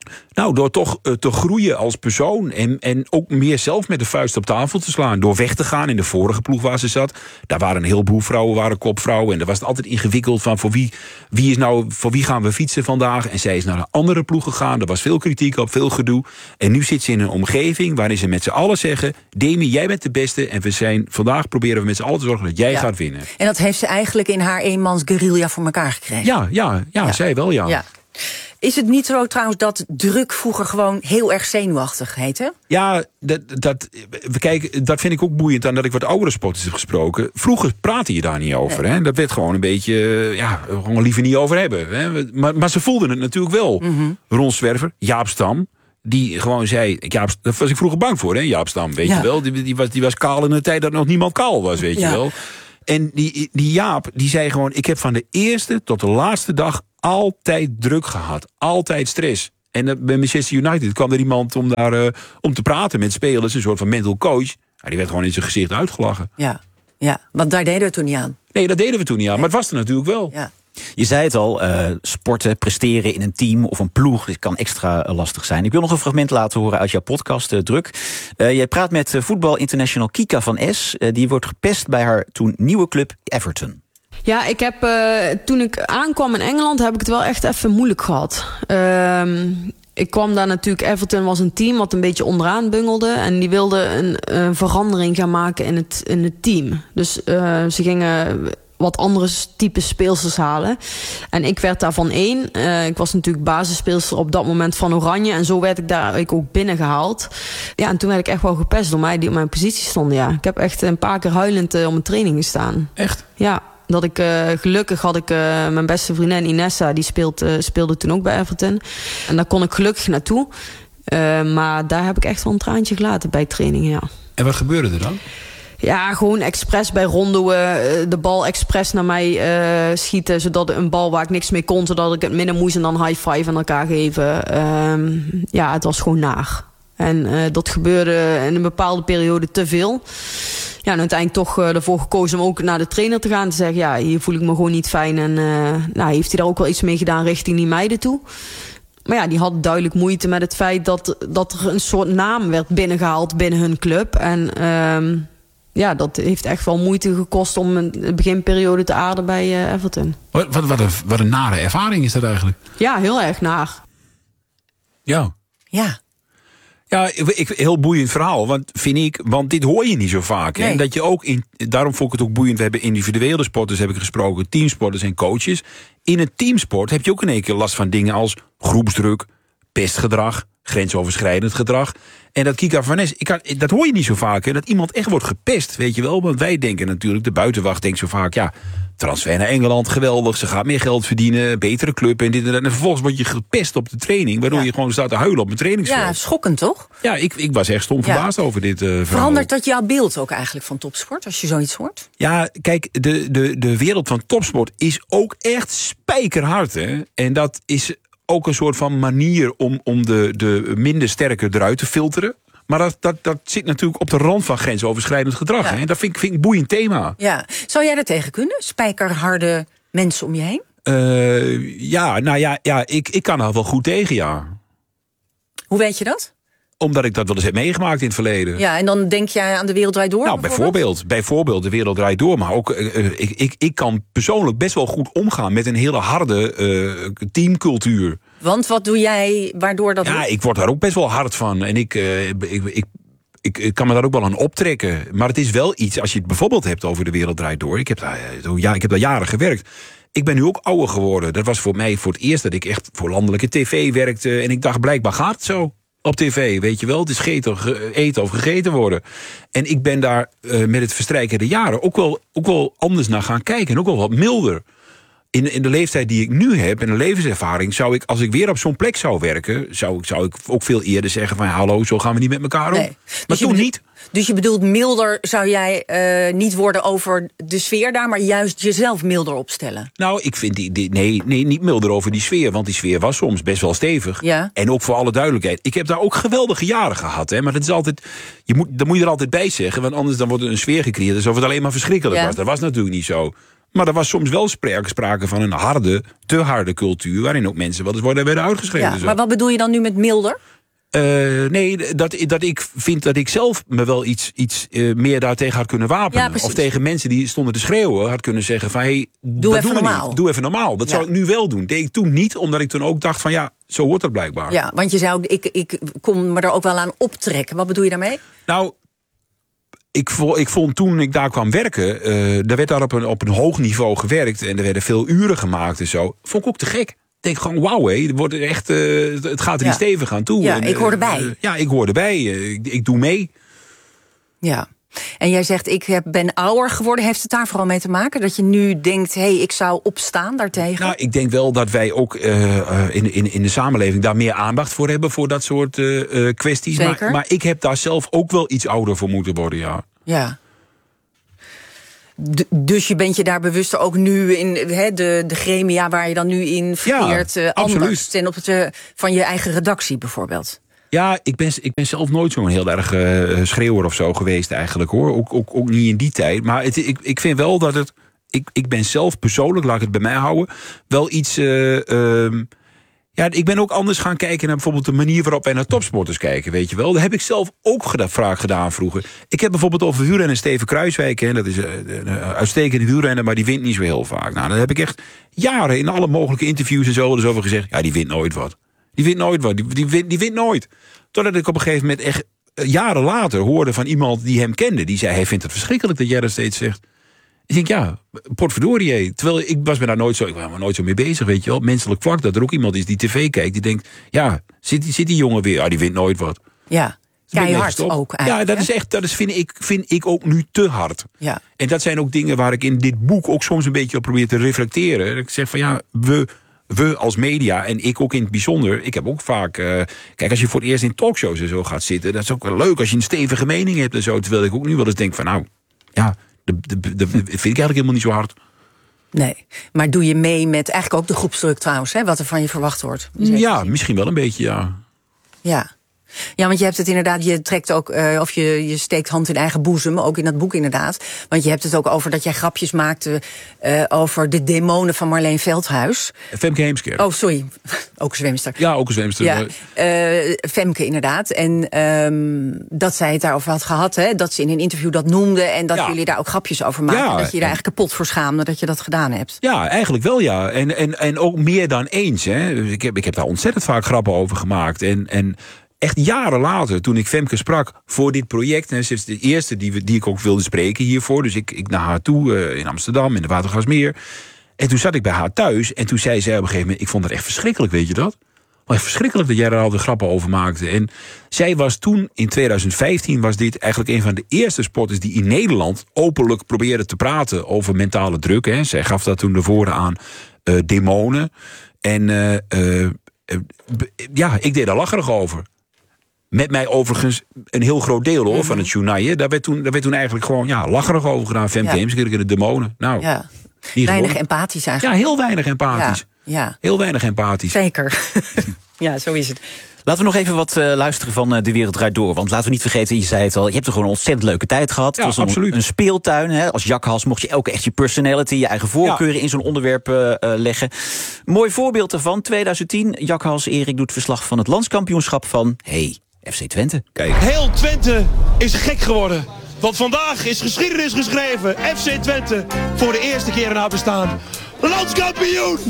Nou, door toch uh, te groeien als persoon. En, en ook meer zelf met de vuist op tafel te slaan. Door weg te gaan in de vorige ploeg waar ze zat. Daar waren een heleboel vrouwen, waren kopvrouwen. En daar was het altijd ingewikkeld van voor wie, wie is nou, voor wie gaan we fietsen vandaag. En zij is naar een andere ploeg gegaan. Er was veel kritiek op, veel gedoe. En nu zit ze in een omgeving waarin ze met z'n allen zeggen... Demi, jij bent de beste. En we zijn, vandaag proberen we met z'n allen te zorgen dat jij ja. gaat winnen. En dat heeft ze eigenlijk in haar eenmans guerrilla voor elkaar gekregen. Ja, ja, ja, ja. zij wel, ja. ja. Is het niet zo trouwens dat druk vroeger gewoon heel erg zenuwachtig heette? Ja, dat, dat, kijk, dat vind ik ook boeiend aan dat ik wat oudere sporters heb gesproken. Vroeger praatte je daar niet over. Nee. Hè? Dat werd gewoon een beetje, ja, gewoon liever niet over hebben. Hè? Maar, maar ze voelden het natuurlijk wel. Mm-hmm. Ron Zwerver, Jaap Stam, die gewoon zei... Jaap, daar was ik vroeger bang voor, hè, Jaap Stam, weet ja. je wel. Die, die, was, die was kaal in een tijd dat nog niemand kaal was, weet ja. je wel. En die, die Jaap, die zei gewoon... ik heb van de eerste tot de laatste dag altijd druk gehad. Altijd stress. En uh, bij Manchester United kwam er iemand om daar uh, om te praten met spelers. Een soort van mental coach. Ja, die werd gewoon in zijn gezicht uitgelachen. Ja, ja, want daar deden we toen niet aan. Nee, dat deden we toen niet aan. Maar het was er natuurlijk wel. Ja. Je zei het al, uh, sporten, presteren in een team of een ploeg... dit kan extra uh, lastig zijn. Ik wil nog een fragment laten horen uit jouw podcast, uh, Druk. Uh, jij praat met uh, voetbal international Kika van Es. Uh, die wordt gepest bij haar toen nieuwe club Everton. Ja, ik heb uh, toen ik aankwam in Engeland... heb ik het wel echt even moeilijk gehad. Uh, ik kwam daar natuurlijk... Everton was een team wat een beetje onderaan bungelde... en die wilde een, een verandering gaan maken in het, in het team. Dus uh, ze gingen... wat andere type speelsters halen. En ik werd daarvan één. Uh, ik was natuurlijk basisspeelster op dat moment van Oranje. En zo werd ik daar ik ook binnengehaald. Ja, en toen werd ik echt wel gepest door mij die op mijn positie stonden. Ja. Ik heb echt een paar keer huilend uh, om een training gestaan. Echt? Ja. Dat ik, uh, gelukkig had ik uh, mijn beste vriendin Inessa. Die speelt, uh, speelde toen ook bij Everton. En daar kon ik gelukkig naartoe. Uh, maar daar heb ik echt wel een traantje gelaten bij trainingen, ja. En wat gebeurde er dan? Ja, gewoon expres bij rondoen de bal expres naar mij uh, schieten... zodat een bal waar ik niks mee kon... zodat ik het midden moest en dan high five aan elkaar geven. Um, ja, het was gewoon naar. En uh, dat gebeurde in een bepaalde periode te veel. Ja, en uiteindelijk toch uh, ervoor gekozen om ook naar de trainer te gaan... te zeggen, ja, hier voel ik me gewoon niet fijn. En uh, nou, heeft hij daar ook wel iets mee gedaan richting die meiden toe... Maar ja, die had duidelijk moeite met het feit... dat, dat er een soort naam werd binnengehaald binnen hun club. En... Um, ja, dat heeft echt wel moeite gekost om een beginperiode te aarden bij uh, Everton. Wat, wat, wat, een, wat een nare ervaring is dat eigenlijk? Ja, heel erg naar. Ja. Ja. Ja, ik, heel boeiend verhaal, want vind ik, want dit hoor je niet zo vaak. Hè? Nee. Dat je ook in, daarom vond ik het ook boeiend. We hebben individuele sporters heb ik gesproken, teamsporters en coaches. In een teamsport heb je ook in één keer last van dingen als groepsdruk, pestgedrag, grensoverschrijdend gedrag. En dat Kika van Es, ik kan, dat hoor je niet zo vaak, hè, dat iemand echt wordt gepest, weet je wel. Want wij denken natuurlijk, de buitenwacht denkt zo vaak, ja, transfer naar Engeland, geweldig, ze gaat meer geld verdienen, betere club en dit en dat. En vervolgens word je gepest op de training, waardoor ja. je gewoon staat te huilen op een trainingsveld. Ja, schokkend toch? Ja, ik, ik was echt stom verbaasd ja. over dit uh, verhaal. Verandert dat jouw beeld ook eigenlijk van topsport, als je zoiets hoort? Ja, kijk, de, de, de wereld van topsport is ook echt spijkerhard, hè. En dat is ook een soort van manier om, om de, de minder sterke eruit te filteren. Maar dat, dat, dat zit natuurlijk op de rand van grensoverschrijdend gedrag. Ja. Hè? Dat vind ik, vind ik een boeiend thema. Ja. Zou jij daar tegen kunnen? Spijkerharde mensen om je heen? Uh, ja, nou ja, ja ik, ik kan er wel goed tegen, ja. Hoe weet je dat? Omdat ik dat wel eens heb meegemaakt in het verleden. Ja, en dan denk jij aan De Wereld Draait Door? Nou, bijvoorbeeld, bijvoorbeeld, bijvoorbeeld De Wereld Draait Door. Maar ook, uh, ik, ik, ik kan persoonlijk best wel goed omgaan met een hele harde uh, teamcultuur. Want wat doe jij waardoor dat... Ja, ik word daar ook best wel hard van. En ik, uh, ik, ik, ik, ik kan me daar ook wel aan optrekken. Maar het is wel iets, als je het bijvoorbeeld hebt over De Wereld Draait Door. Ik heb daar, ja, ik heb daar jaren gewerkt. Ik ben nu ook ouder geworden. Dat was voor mij voor het eerst dat ik echt voor landelijke tv werkte. En ik dacht, blijkbaar gaat het zo. Op tv, weet je wel. Het is eten of, eten of gegeten worden. En ik ben daar uh, met het verstrijken der jaren ook wel, ook wel anders naar gaan kijken. En ook wel wat milder. In, in de leeftijd die ik nu heb en de levenservaring, zou ik, als ik weer op zo'n plek zou werken, zou, zou ik ook veel eerder zeggen van hallo, zo gaan we niet met elkaar om. Nee. Maar dus toen bedoelt, niet. Dus je bedoelt milder zou jij uh, niet worden over de sfeer daar, maar juist jezelf milder opstellen? Nou, ik vind die, die nee, nee, niet milder over die sfeer, want die sfeer was soms best wel stevig. Ja. En ook voor alle duidelijkheid, ik heb daar ook geweldige jaren gehad, hè, maar dat is altijd, je moet, dat moet je er altijd bij zeggen, want anders dan wordt er een sfeer gecreëerd alsof het alleen maar verschrikkelijk ja. was. Dat was natuurlijk niet zo. Maar er was soms wel sprake van een harde, te harde cultuur, waarin ook mensen wel eens worden werden uitgeschreven. Ja, maar wat bedoel je dan nu met milder? Uh, nee, dat, dat ik vind dat ik zelf me wel iets, iets uh, meer daartegen had kunnen wapenen. Ja, of tegen mensen die stonden te schreeuwen had kunnen zeggen van, hey, doe even doen normaal. Niet. Doe even normaal. Dat ja. zou ik nu wel doen. Deed ik toen niet, omdat ik toen ook dacht van ja, zo wordt het blijkbaar. Ja, want je zou, ik, ik kon me er ook wel aan optrekken. Wat bedoel je daarmee? Nou, ik vond, ik vond toen ik daar kwam werken, uh, daar werd daar op een, op een hoog niveau gewerkt en er werden veel uren gemaakt en zo. Vond ik ook te gek. Ik denk gewoon, wauw, hé, het, wordt echt, uh, het gaat er ja. niet stevig aan toe. Ja, en, ik hoor erbij. Uh, ja, ik hoor erbij. Uh, ik, ik doe mee. Ja. En jij zegt, ik heb, ben ouder geworden. Heeft het daar vooral mee te maken? Dat je nu denkt, hé, hey, ik zou opstaan daartegen? Nou, ik denk wel dat wij ook uh, in, in, in de samenleving daar meer aandacht voor hebben, voor dat soort uh, uh, kwesties. Zeker. Maar, maar ik heb daar zelf ook wel iets ouder voor moeten worden, ja. Ja. D- dus je bent je daar bewuster ook nu in he, de, de gremia waar je dan nu in verkeert, ja, uh, anders absoluut. ten opzichte van je eigen redactie bijvoorbeeld? Ja, ik ben, ik ben zelf nooit zo'n heel erg uh, schreeuwer of zo geweest eigenlijk, hoor. Ook, ook, ook niet in die tijd. Maar het, ik, ik vind wel dat het... Ik, ik ben zelf persoonlijk, laat ik het bij mij houden, wel iets... Uh, um, ja, ik ben ook anders gaan kijken naar bijvoorbeeld de manier waarop wij naar topsporters kijken, weet je wel. Dat heb ik zelf ook geda- vaak gedaan vroeger. Ik heb bijvoorbeeld over wielrenner Steven Kruijswijk, hè, dat is een uitstekende wielrenner, maar die wint niet zo heel vaak. Nou, dan heb ik echt jaren in alle mogelijke interviews en zo dus over gezegd, ja, die wint nooit wat. Die wint nooit wat, die, die, wint, die wint nooit. Totdat ik op een gegeven moment echt jaren later hoorde van iemand die hem kende, die zei, hij vindt het verschrikkelijk dat jij dat steeds zegt. Ik denk, ja, potverdorie. Terwijl ik was me daar nooit zo, ik was me nooit zo mee bezig, weet je wel. Menselijk vlak, dat er ook iemand is die tv kijkt, die denkt, ja, zit, zit die jongen weer? Ah, die wint nooit wat. Ja, keihard ook eigenlijk. Ja, dat is echt, dat is, vind, ik, vind ik ook nu te hard. Ja. En dat zijn ook dingen waar ik in dit boek ook soms een beetje op probeer te reflecteren. Dat ik zeg van, ja, we... We als media, en ik ook in het bijzonder, ik heb ook vaak... Uh, kijk, als je voor het eerst in talkshows en zo gaat zitten, dat is ook wel leuk als je een stevige mening hebt en zo. Terwijl ik ook nu wel eens denk van, nou, ja, dat vind ik eigenlijk helemaal niet zo hard. Nee, maar doe je mee met eigenlijk ook de groepsdruk trouwens, hè, wat er van je verwacht wordt? Ja, misschien wel een beetje, ja. Ja. Ja, want je hebt het inderdaad, je trekt ook, uh, of je, je steekt hand in eigen boezem, ook in dat boek inderdaad. Want je hebt het ook over dat jij grapjes maakte uh, over de demonen van Marleen Veldhuis. Femke Heemskerk. Oh, sorry. Ook een zwemster. Ja, ook een zwemster. Ja, uh, Femke inderdaad. En um, dat zij het daarover had gehad, hè, dat ze in een interview dat noemde en dat ja. jullie daar ook grapjes over maakten. Ja, dat je je daar eigenlijk kapot voor schaamde dat je dat gedaan hebt. Ja, eigenlijk wel, ja. En, en, en ook meer dan eens, hè. Ik heb, ik heb daar ontzettend vaak grappen over gemaakt. En... en echt jaren later, toen ik Femke sprak voor dit project, en ze is de eerste die, die ik ook wilde spreken hiervoor, dus ik, ik naar haar toe uh, in Amsterdam, in de Watergasmeer. En toen zat ik bij haar thuis en toen zei zij op een gegeven moment, ik vond het echt verschrikkelijk, weet je dat? Maar echt verschrikkelijk dat jij daar al de grappen over maakte. En zij was toen, in tweeduizend vijftien, was dit eigenlijk een van de eerste sporters die in Nederland openlijk probeerde te praten over mentale druk. Hè. Zij gaf dat toen de woorden aan uh, demonen. En uh, uh, uh, ja, ik deed daar lacherig over. Met mij overigens een heel groot deel hoor, mm-hmm. van het journaal. Daar werd toen, daar werd toen eigenlijk gewoon ja, lacherig over gedaan. Femke Heemskerk en de demonen. Nou, ja. Weinig empathisch eigenlijk. Ja, heel weinig empathisch. Ja. Ja. Heel weinig empathisch. Zeker. Ja, zo is het. Laten we nog even wat uh, luisteren van uh, De Wereld Draait Door. Want laten we niet vergeten, je zei het al, je hebt er gewoon een ontzettend leuke tijd gehad. Ja, het was absoluut. Een, een speeltuin. Hè. Als Jakhals mocht je elke echt je personality, je eigen voorkeuren ja. in zo'n onderwerp uh, uh, leggen. Mooi voorbeeld ervan, tweeduizend tien. Jakhals Erik doet verslag van het landskampioenschap van, hey, F C Twente. Kijk. Heel Twente is gek geworden. Want vandaag is geschiedenis geschreven. F C Twente voor de eerste keer in haar bestaan landskampioen.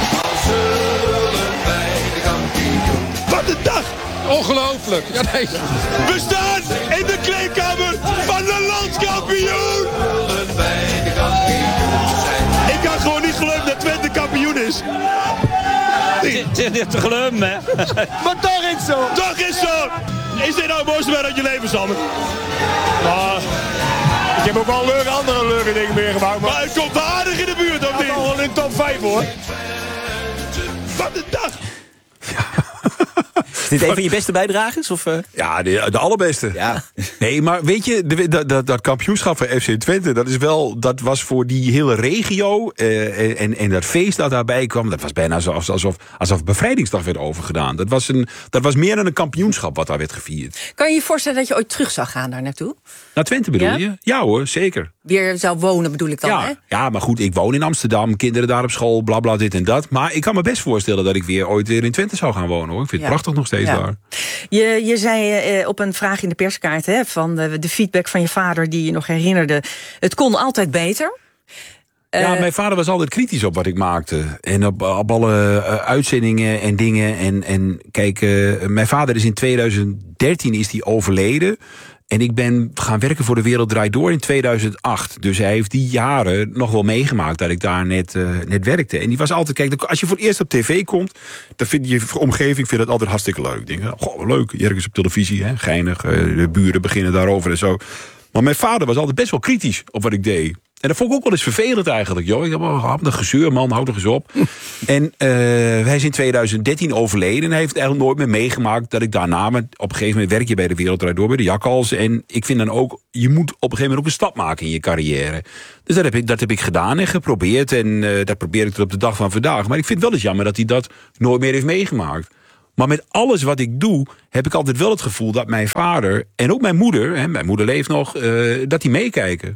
Wat een dag! Ongelooflijk. Ja, nee. We staan in de kleedkamer van de landskampioen. Ik kan gewoon niet geloven dat Twente kampioen is. Het is niet te geloven, hè? Maar toch is zo. Toch is zo. Is dit nou het mooiste moment uit je leven, Sander? Nou, ik heb ook wel leuke, andere leuke dingen meegemaakt. Maar, maar het komt aardig in de buurt, of niet? Ik wel in de top vijf, hoor. Wat een dag. Is dit een van je beste bijdragers? Of, uh... Ja, de, de allerbeste. Ja. Nee, maar weet je, de, dat, dat, dat kampioenschap van F C Twente, dat is wel, dat was voor die hele regio uh, en, en dat feest dat daarbij kwam, dat was bijna alsof, alsof, alsof bevrijdingsdag werd overgedaan. Dat was, een, dat was meer dan een kampioenschap wat daar werd gevierd. Kan je je voorstellen dat je ooit terug zou gaan daar naartoe? Naar Twente bedoel ja? je? Ja hoor, zeker. Weer zou wonen bedoel ik dan, ja, hè? Ja, maar goed, ik woon in Amsterdam, kinderen daar op school, bla bla dit en dat. Maar ik kan me best voorstellen dat ik weer ooit weer in Twente zou gaan wonen, hoor. Ik vind ja. het prachtig nog steeds ja. daar. Je, je zei eh, op een vraag in de perskaart, hè, van de, de feedback van je vader die je nog herinnerde. Het kon altijd beter. Ja, mijn vader was altijd kritisch op wat ik maakte. En op, op alle uh, uitzendingen en dingen. En, en kijk, uh, mijn vader is in tweeduizend dertien is die overleden. En ik ben gaan werken voor De Wereld Draait Door in tweeduizend acht. Dus hij heeft die jaren nog wel meegemaakt dat ik daar net, uh, net werkte. En die was altijd, kijk, als je voor het eerst op tv komt, dan vind je omgeving vindt dat altijd hartstikke leuk. Ik denk, goh, leuk, ergens op televisie, hè, geinig. Uh, de buren beginnen daarover en zo. Maar mijn vader was altijd best wel kritisch op wat ik deed. En dat vond ik ook wel eens vervelend eigenlijk. Joh. Ik heb al een gezeur, man, houd er eens op. En uh, hij is in tweeduizend dertien overleden. En hij heeft eigenlijk nooit meer meegemaakt dat ik daarna... Met, op een gegeven moment werk je bij De Wereld Draait Door, bij de Jakhals. En ik vind dan ook, je moet op een gegeven moment ook een stap maken in je carrière. Dus dat heb ik, dat heb ik gedaan en geprobeerd. En uh, dat probeer ik tot op de dag van vandaag. Maar ik vind het wel eens jammer dat hij dat nooit meer heeft meegemaakt. Maar met alles wat ik doe, heb ik altijd wel het gevoel dat mijn vader en ook mijn moeder, hè, mijn moeder leeft nog, uh, dat die meekijken.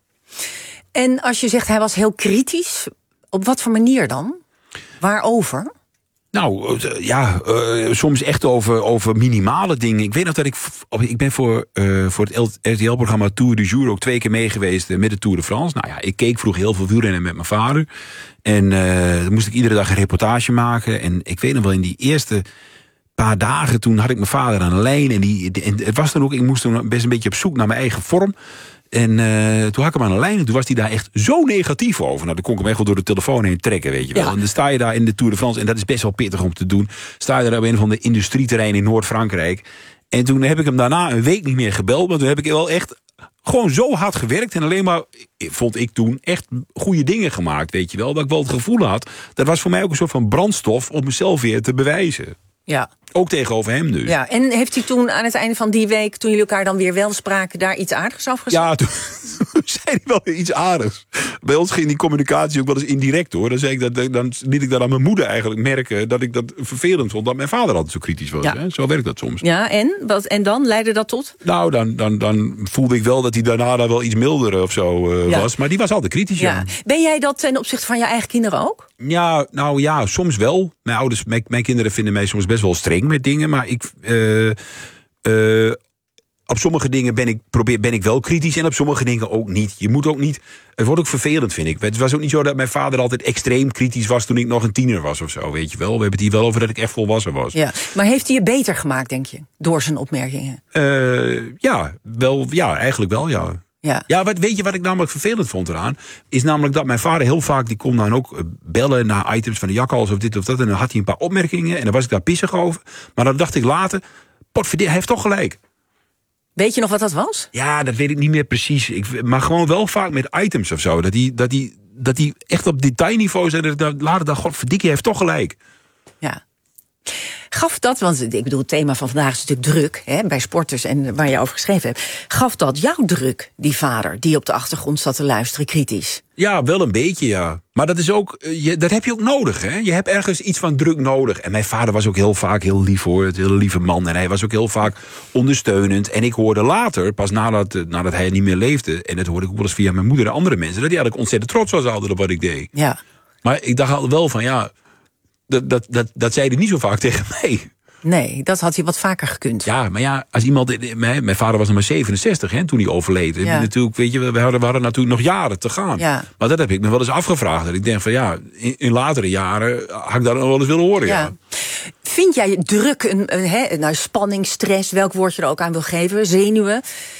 En als je zegt hij was heel kritisch, op wat voor manier dan? Waarover? Nou, ja, uh, soms echt over, over minimale dingen. Ik weet nog dat ik... Ik ben voor, uh, voor het R T L-programma Tour du Jour ook twee keer mee geweest met de Tour de France. Nou ja, ik keek vroeger heel veel wielrennen met mijn vader. En uh, dan moest ik iedere dag een reportage maken. En ik weet nog wel, in die eerste paar dagen, toen had ik mijn vader aan de lijn. En, die, en het was dan ook, ik moest toen best een beetje op zoek naar mijn eigen vorm. En uh, toen had ik hem aan de lijn en toen was hij daar echt zo negatief over. Nou, dan kon ik hem echt wel door de telefoon heen trekken, weet je wel. Ja. En dan sta je daar in de Tour de France, en dat is best wel pittig om te doen. Sta je daar op een van de industrieterreinen in Noord-Frankrijk. En toen heb ik hem daarna een week niet meer gebeld, maar toen heb ik wel echt gewoon zo hard gewerkt. En alleen maar, vond ik toen, echt goede dingen gemaakt, weet je wel. Dat ik wel het gevoel had, dat was voor mij ook een soort van brandstof om mezelf weer te bewijzen. Ja. Ook tegenover hem dus. Ja, en heeft hij toen aan het einde van die week, toen jullie elkaar dan weer wel spraken, daar iets aardigs over gezegd? Ja, toen zei hij wel weer iets aardigs. Bij ons ging die communicatie ook wel eens indirect, hoor. Dan, zei ik dat, dan liet ik dat aan mijn moeder eigenlijk merken, dat ik dat vervelend vond, dat mijn vader altijd zo kritisch was. Ja. Hè? Zo werkt dat soms. Ja, en? Wat, en dan? Leidde dat tot? Nou, dan, dan, dan voelde ik wel dat hij daarna daar wel iets milder of zo uh, ja. was. Maar die was altijd kritisch, ja. ja. Ben jij dat ten opzichte van je eigen kinderen ook? Ja, nou ja, soms wel. Mijn ouders, mijn, mijn kinderen vinden mij soms best wel streng met dingen, maar ik... Uh, uh, op sommige dingen ben ik, probeer, ben ik wel kritisch en op sommige dingen ook niet. Je moet ook niet... Het wordt ook vervelend, vind ik. Het was ook niet zo dat mijn vader altijd extreem kritisch was toen ik nog een tiener was of zo, weet je wel. We hebben het hier wel over dat ik echt volwassen was. Ja, maar heeft hij je beter gemaakt, denk je? Door zijn opmerkingen? Uh, ja, wel, ja, eigenlijk wel, ja. Ja, ja wat, weet je wat ik namelijk vervelend vond eraan? Is namelijk dat mijn vader heel vaak, die kon dan ook bellen naar items van de Jakhals of dit of dat. En dan had hij een paar opmerkingen en dan was ik daar pissig over. Maar dan dacht ik later, potverdie, hij heeft toch gelijk. Weet je nog wat dat was? Ja, dat weet ik niet meer precies. Ik, maar gewoon wel vaak met items of zo. Dat hij dat die, dat die echt op detailniveau zei. Dat later dacht, godverdikkie, hij heeft toch gelijk. Ja. Gaf dat, want ik bedoel, het thema van vandaag is natuurlijk druk, hè, bij sporters en waar je over geschreven hebt. Gaf dat jouw druk, die vader, die op de achtergrond zat te luisteren, kritisch? Ja, wel een beetje, ja. Maar dat is ook, je, dat heb je ook nodig, hè. Je hebt ergens iets van druk nodig. En mijn vader was ook heel vaak heel lief, hoor. Het hele lieve man. En hij was ook heel vaak ondersteunend. En ik hoorde later, pas nadat, nadat hij niet meer leefde, en dat hoorde ik ook wel eens via mijn moeder en andere mensen, dat hij eigenlijk ontzettend trots was altijd op wat ik deed. Ja. Maar ik dacht altijd wel van, ja, dat, dat, dat, dat zei hij niet zo vaak tegen mij. Nee, dat had hij wat vaker gekund. Ja, maar ja, als iemand... Mijn, mijn vader was nog maar zevenenzestig, hè, toen hij overleed. Ja. Natuurlijk, weet je, we hadden, we hadden natuurlijk nog jaren te gaan. Ja. Maar dat heb ik me wel eens afgevraagd. Dat ik denk van ja, in, in latere jaren had ik dat nog wel eens willen horen. Ja. Ja. Vind jij druk, een, een, he, nou, spanning, stress, welk woord je er ook aan wil geven, zenuwen.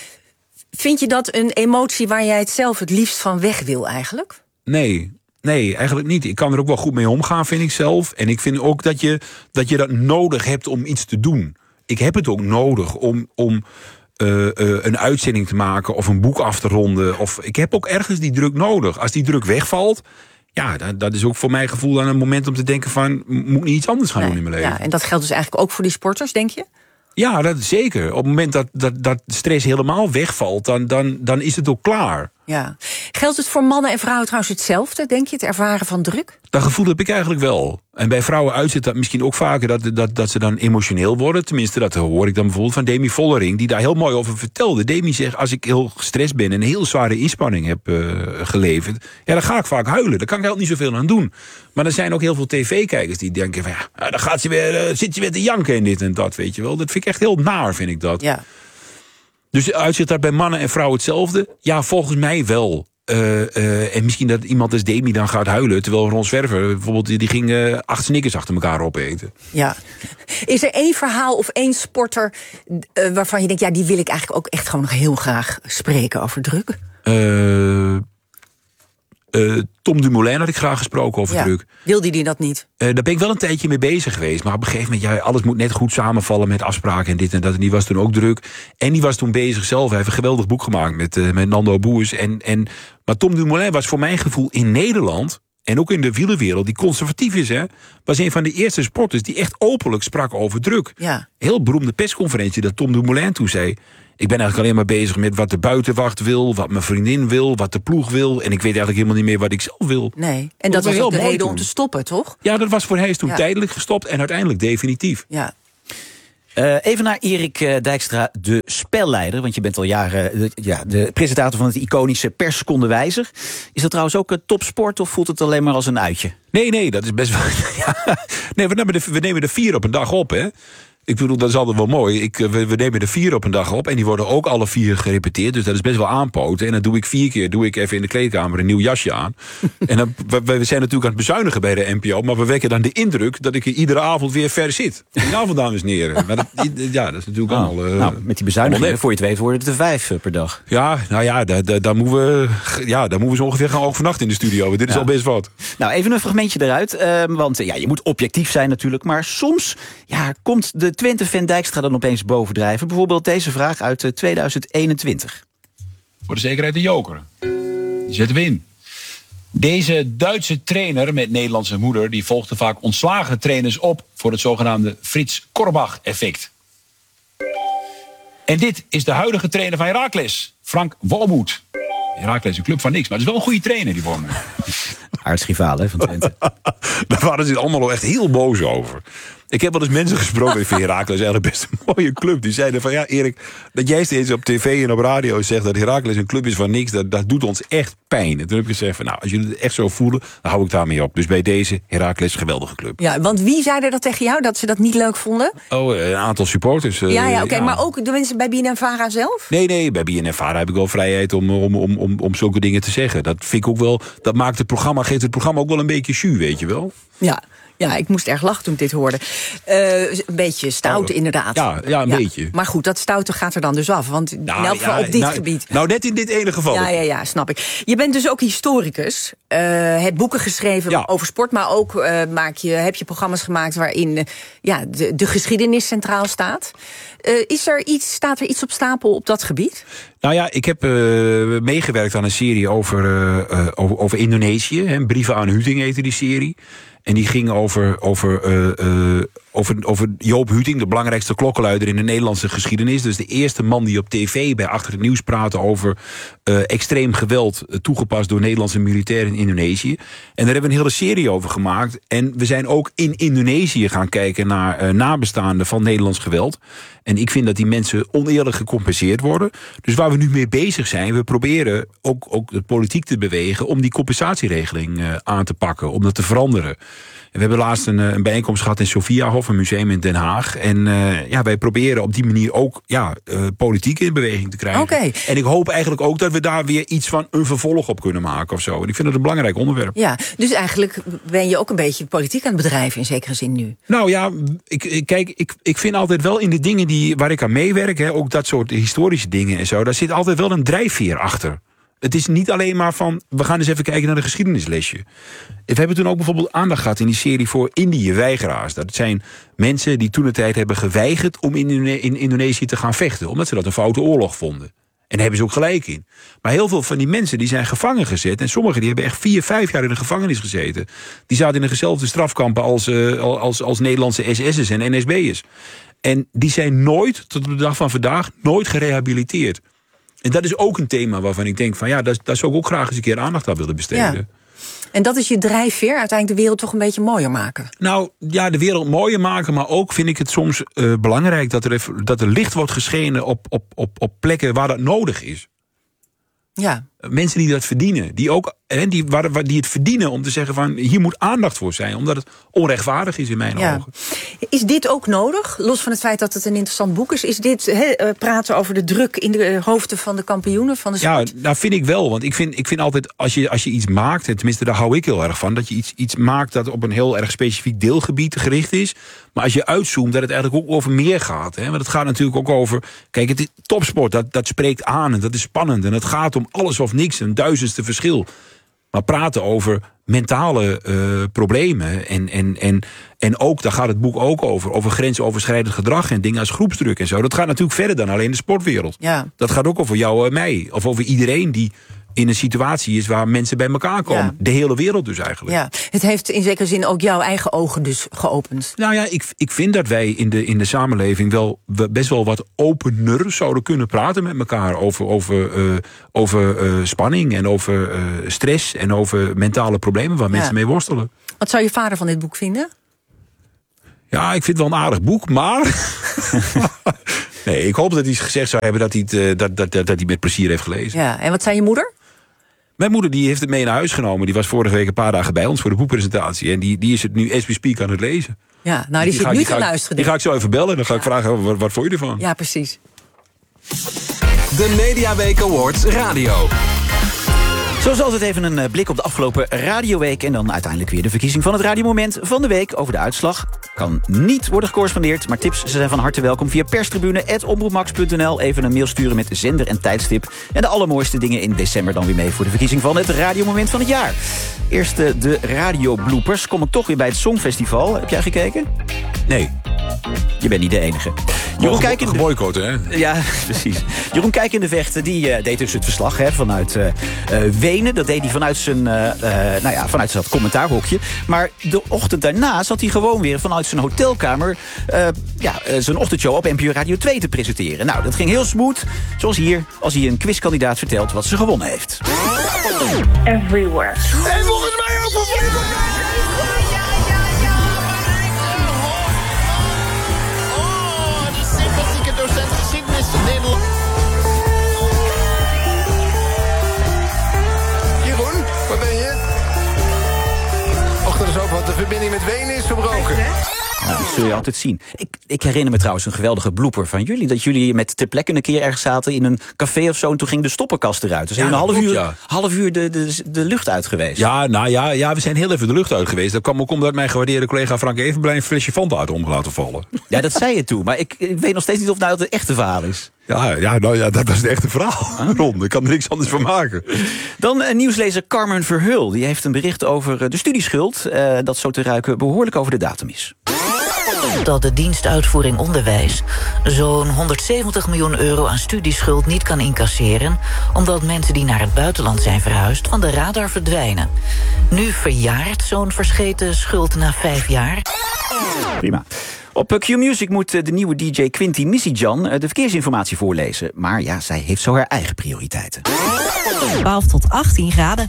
Vind je dat een emotie waar jij het zelf het liefst van weg wil eigenlijk? Nee. Nee, eigenlijk niet. Ik kan er ook wel goed mee omgaan, vind ik zelf. En ik vind ook dat je dat, je dat nodig hebt om iets te doen. Ik heb het ook nodig om, om uh, uh, een uitzending te maken of een boek af te ronden. Of, ik heb ook ergens die druk nodig. Als die druk wegvalt, Ja, dat, dat is ook voor mijn gevoel dan een moment om te denken van... moet ik niet iets anders gaan nee, doen in mijn leven? Ja, en dat geldt dus eigenlijk ook voor die sporters, denk je? Ja, dat is zeker. Op het moment dat, dat, dat stress helemaal wegvalt, dan, dan, dan is het ook klaar. Ja. Geldt het voor mannen en vrouwen trouwens hetzelfde, denk je, het ervaren van druk? Dat gevoel heb ik eigenlijk wel. En bij vrouwen uitzet dat misschien ook vaker dat, dat, dat ze dan emotioneel worden. Tenminste, dat hoor ik dan bijvoorbeeld van Demi Vollering, die daar heel mooi over vertelde. Demi zegt, als ik heel gestrest ben en een heel zware inspanning heb uh, geleverd, ja, dan ga ik vaak huilen. Daar kan ik helemaal niet zoveel aan doen. Maar er zijn ook heel veel tv-kijkers die denken van, ja, dan gaat ze weer, uh, zit je weer te janken en dit en dat, weet je wel. Dat vind ik echt heel naar, vind ik dat. Ja. Dus uitziet dat bij mannen en vrouwen hetzelfde? Ja, volgens mij wel. Uh, uh, en misschien dat iemand als Demi dan gaat huilen, terwijl Ron Zwerver bijvoorbeeld, die ging uh, acht Snickers achter elkaar opeten. Ja. Is er één verhaal of één sporter uh, waarvan je denkt, ja, die wil ik eigenlijk ook echt gewoon nog heel graag spreken over druk? Uh, uh, Tom Dumoulin had ik graag gesproken over ja. druk. Wilde die dat niet? Uh, daar ben ik wel een tijdje mee bezig geweest. Maar op een gegeven moment, ja, alles moet net goed samenvallen met afspraken en dit en dat. En die was toen ook druk. En die was toen bezig zelf. Hij heeft een geweldig boek gemaakt met, uh, met Nando Boers. En, en, maar Tom Dumoulin was voor mijn gevoel in Nederland, en ook in de wielerwereld, die conservatief is, hè, was een van de eerste sporters die echt openlijk sprak over druk. Ja. Heel beroemde persconferentie dat Tom Dumoulin toen zei, ik ben eigenlijk alleen maar bezig met wat de buitenwacht wil, wat mijn vriendin wil, wat de ploeg wil. En ik weet eigenlijk helemaal niet meer wat ik zelf wil. Nee, en dat, dat was ook de reden toen. om te stoppen, toch? Ja, dat was voor hij is toen ja. tijdelijk gestopt en uiteindelijk definitief. Ja. Uh, even naar Erik uh, Dijkstra, de spelleider. Want je bent al jaren de, ja, de presentator van het iconische Per Seconde Wijzer. Is dat trouwens ook een topsport of voelt het alleen maar als een uitje? Nee, nee, dat is best wel... ja. Nee, we nemen, de, we nemen er vier op een dag op, hè. Ik bedoel, dat is altijd wel mooi. Ik, we, we nemen er vier op een dag op en die worden ook alle vier gerepeteerd. Dus dat is best wel aanpoten. En dan doe ik vier keer, doe ik even in de kleedkamer een nieuw jasje aan. En dan, we, we zijn natuurlijk aan het bezuinigen bij de N P O, maar we wekken dan de indruk dat ik er iedere avond weer ver zit. Goedenavond, dames en heren. Maar dat, ja, dat is natuurlijk oh, allemaal... Uh, nou, met die bezuinigingen, voor je het weet, worden het er vijf uh, per dag. Ja, nou ja, daar, daar, daar, moeten we, ja, daar moeten we zo ongeveer gaan overnachten in de studio. Dit is ja. al best wat. Nou, even een fragmentje eruit. Uh, want uh, ja, je moet objectief zijn natuurlijk. Maar soms ja, komt de Twente-fan Dijkstra dan opeens bovendrijven. Bijvoorbeeld deze vraag uit uh, tweeduizend eenentwintig. Voor de zekerheid de joker. Die zetten we in. Deze Duitse trainer met Nederlandse moeder, die volgde vaak ontslagen trainers op voor het zogenaamde Frits Korbach-effect. En dit is de huidige trainer van Heracles, Frank Walmoed. Heracles is een club van niks, maar het is wel een goede trainer, die Walmoed. Aardsrivaal, hè, van Twente. Daar waren ze allemaal echt heel boos over. Ik heb wel eens mensen gesproken, ik vind Heracles eigenlijk best een mooie club. Die zeiden van, ja Erik, dat jij steeds op tv en op radio zegt dat Heracles een club is van niks, dat, dat doet ons echt pijn. En toen heb ik gezegd van, nou, als jullie het echt zo voelen, dan hou ik daarmee op. Dus bij deze Heracles, geweldige club. Ja, want wie zei er dat tegen jou, dat ze dat niet leuk vonden? Oh, een aantal supporters. Uh, ja, ja, oké, okay, ja. Maar ook de mensen bij B N N Vara zelf? Nee, nee, bij B N N Vara heb ik wel vrijheid om, om, om, om, om zulke dingen te zeggen. Dat vind ik ook wel, dat maakt het programma, geeft het programma ook wel een beetje jus, weet je wel. Ja. Ja, ik moest erg lachen toen ik dit hoorde. Uh, een beetje stout, oh, inderdaad. Ja, ja een ja, beetje. Maar goed, dat stoute gaat er dan dus af. Want nou, in elk geval ja, op dit nou, gebied... Nou, net in dit ene geval. Ja, ja, ja, snap ik. Je bent dus ook historicus. Uh, hebt boeken geschreven ja. over sport. Maar ook uh, maak je, heb je programma's gemaakt waarin uh, ja, de, de geschiedenis centraal staat. Uh, is er iets, staat er iets op stapel op dat gebied? Nou ja, ik heb uh, meegewerkt aan een serie over, uh, uh, over, over Indonesië. Hè, Brieven aan Huting heette die serie. En die ging over, over, uh, uh, over, over Joop Huting, de belangrijkste klokkenluider in de Nederlandse geschiedenis. Dus de eerste man die op tv bij Achter het Nieuws praatte over uh, extreem geweld uh, toegepast door Nederlandse militairen in Indonesië. En daar hebben we een hele serie over gemaakt. En we zijn ook in Indonesië gaan kijken naar uh, nabestaanden van Nederlands geweld. En ik vind dat die mensen oneerlijk gecompenseerd worden. Dus waar we nu mee bezig zijn, we proberen ook, ook de politiek te bewegen om die compensatieregeling uh, aan te pakken, om dat te veranderen. En we hebben laatst een, een bijeenkomst gehad in Sophiahof, een museum in Den Haag. En uh, ja, wij proberen op die manier ook ja, uh, politiek in beweging te krijgen. Okay. En ik hoop eigenlijk ook dat we daar weer iets van een vervolg op kunnen maken of zo. En ik vind het een belangrijk onderwerp. Ja, dus eigenlijk ben je ook een beetje politiek aan het bedrijven in zekere zin nu. Nou ja, ik, ik, kijk, ik, ik vind altijd wel in de dingen die, waar ik aan meewerk, hè, ook dat soort historische dingen en zo, daar zit altijd wel een drijfveer achter. Het is niet alleen maar van, we gaan eens even kijken naar de geschiedenislesje. We hebben toen ook bijvoorbeeld aandacht gehad in die serie voor Indië-weigeraars. Dat zijn mensen die toen de tijd hebben geweigerd om in, in Indonesië te gaan vechten. Omdat ze dat een foute oorlog vonden. En daar hebben ze ook gelijk in. Maar heel veel van die mensen die zijn gevangen gezet. En sommigen die hebben echt vier, vijf jaar in de gevangenis gezeten. Die zaten in dezelfde strafkampen als, uh, als, als Nederlandse S S'ers en N S B'ers. En die zijn nooit, tot op de dag van vandaag, nooit gerehabiliteerd. En dat is ook een thema waarvan ik denk van ja, daar, daar zou ik ook graag eens een keer aandacht aan willen besteden. Ja. En dat is je drijfveer, uiteindelijk de wereld toch een beetje mooier maken? Nou, ja, de wereld mooier maken, maar ook vind ik het soms uh, belangrijk dat er, even, dat er licht wordt geschenen op, op, op, op plekken waar dat nodig is. Ja. Mensen die dat verdienen, die, ook, hè, die, waar, waar, die het verdienen om te zeggen van hier moet aandacht voor zijn, omdat het onrechtvaardig is in mijn ja. ogen. Is dit ook nodig, los van het feit dat het een interessant boek is? Is dit he, uh, praten over de druk in de hoofden van de kampioenen van de sport? Ja, dat vind ik wel, want ik vind, ik vind altijd als je, als je iets maakt, en tenminste daar hou ik heel erg van, dat je iets, iets maakt dat op een heel erg specifiek deelgebied gericht is, maar als je uitzoomt dat het eigenlijk ook over meer gaat. Hè? Want het gaat natuurlijk ook over, kijk, het is topsport, dat, dat spreekt aan en dat is spannend en het gaat om alles of niks, een duizendste verschil. Maar praten over mentale uh, problemen en, en, en, en ook, daar gaat het boek ook over, over grensoverschrijdend gedrag en dingen als groepsdruk en zo. Dat gaat natuurlijk verder dan alleen de sportwereld. Ja. Dat gaat ook over jou en mij, of over iedereen die in een situatie is waar mensen bij elkaar komen. Ja. De hele wereld dus eigenlijk. Ja. Het heeft in zekere zin ook jouw eigen ogen dus geopend. Nou ja, ik, ik vind dat wij in de, in de samenleving wel best wel wat opener zouden kunnen praten met elkaar over, over, uh, over uh, spanning en over uh, stress en over mentale problemen waar ja. mensen mee worstelen. Wat zou je vader van dit boek vinden? Ja, ik vind het wel een aardig boek, maar nee, ik hoop dat hij gezegd zou hebben dat hij het, uh, dat, dat, dat, dat hij met plezier heeft gelezen. Ja, en wat zei je moeder? Mijn moeder die heeft het mee naar huis genomen. Die was vorige week een paar dagen bij ons voor de boekpresentatie. En die, die is het nu as we speak aan het lezen. Ja, nou die, die zit nu te luisteren. Die ga ik zo even bellen en dan ga ik vragen, wat, wat vond je ervan? Ja, precies. De Mediaweek Awards Radio. Zoals altijd even een blik op de afgelopen radioweek en dan uiteindelijk weer de verkiezing van het radiomoment van de week. Over de uitslag kan niet worden gecorrespondeerd, maar tips ze zijn van harte welkom via perstribune apenstaartje omroepmax punt n l. Even een mail sturen met zender en tijdstip. En de allermooiste dingen in december dan weer mee voor de verkiezing van het radiomoment van het jaar. Eerst de radiobloopers. Kom ik toch weer bij het Songfestival. Heb jij gekeken? Nee. Je bent niet de enige. Jeroen Kijk in de geboycott, hè? Ja, precies. Jeroen Kijk in de Vechten, die uh, deed dus het verslag hè, vanuit uh, uh, Wenen. Dat deed hij vanuit zijn, uh, uh, nou ja, vanuit zijn commentaarhokje. Maar de ochtend daarna zat hij gewoon weer vanuit zijn hotelkamer uh, ja, uh, zijn ochtendshow op N P O Radio twee te presenteren. Nou, dat ging heel smooth. Zoals hier, als hij een quizkandidaat vertelt wat ze gewonnen heeft. Everywhere. En volgens mij ook voor docent geschiedenis in Nederland. Jeroen, waar ben je? Och, dat is ook wat de verbinding met Wenen is verbroken. Nou, dat zul je altijd zien. Ik, ik herinner me trouwens een geweldige blooper van jullie. Dat jullie met ter plekke een keer ergens zaten in een café of zo. En toen ging de stoppenkast eruit. Dus zijn ja, een half, klopt, uur, ja. half uur de, de, de lucht uit geweest. Ja, nou ja, ja, we zijn heel even de lucht uit geweest. Dat kwam ook omdat mijn gewaardeerde collega Frank Evenblij een flesje Fanta uit om laten vallen. Ja, dat zei je toen. Maar ik, ik weet nog steeds niet of nou het echte verhaal is. Ja, ja, nou ja, dat was het echte verhaal. Ah. Ron, ik kan er niks anders van maken. Dan uh, nieuwslezer Carmen Verheul. Die heeft een bericht over uh, de studieschuld. Uh, dat zo te ruiken behoorlijk over de datum is. Dat de dienstuitvoering onderwijs zo'n honderdzeventig miljoen euro aan studieschuld niet kan incasseren, omdat mensen die naar het buitenland zijn verhuisd van de radar verdwijnen. Nu verjaart zo'n verscheten schuld na vijf jaar. Prima. Op Q-Music moet de nieuwe D J Quinty Missy-Jan de verkeersinformatie voorlezen. Maar ja, zij heeft zo haar eigen prioriteiten. twaalf tot achttien graden.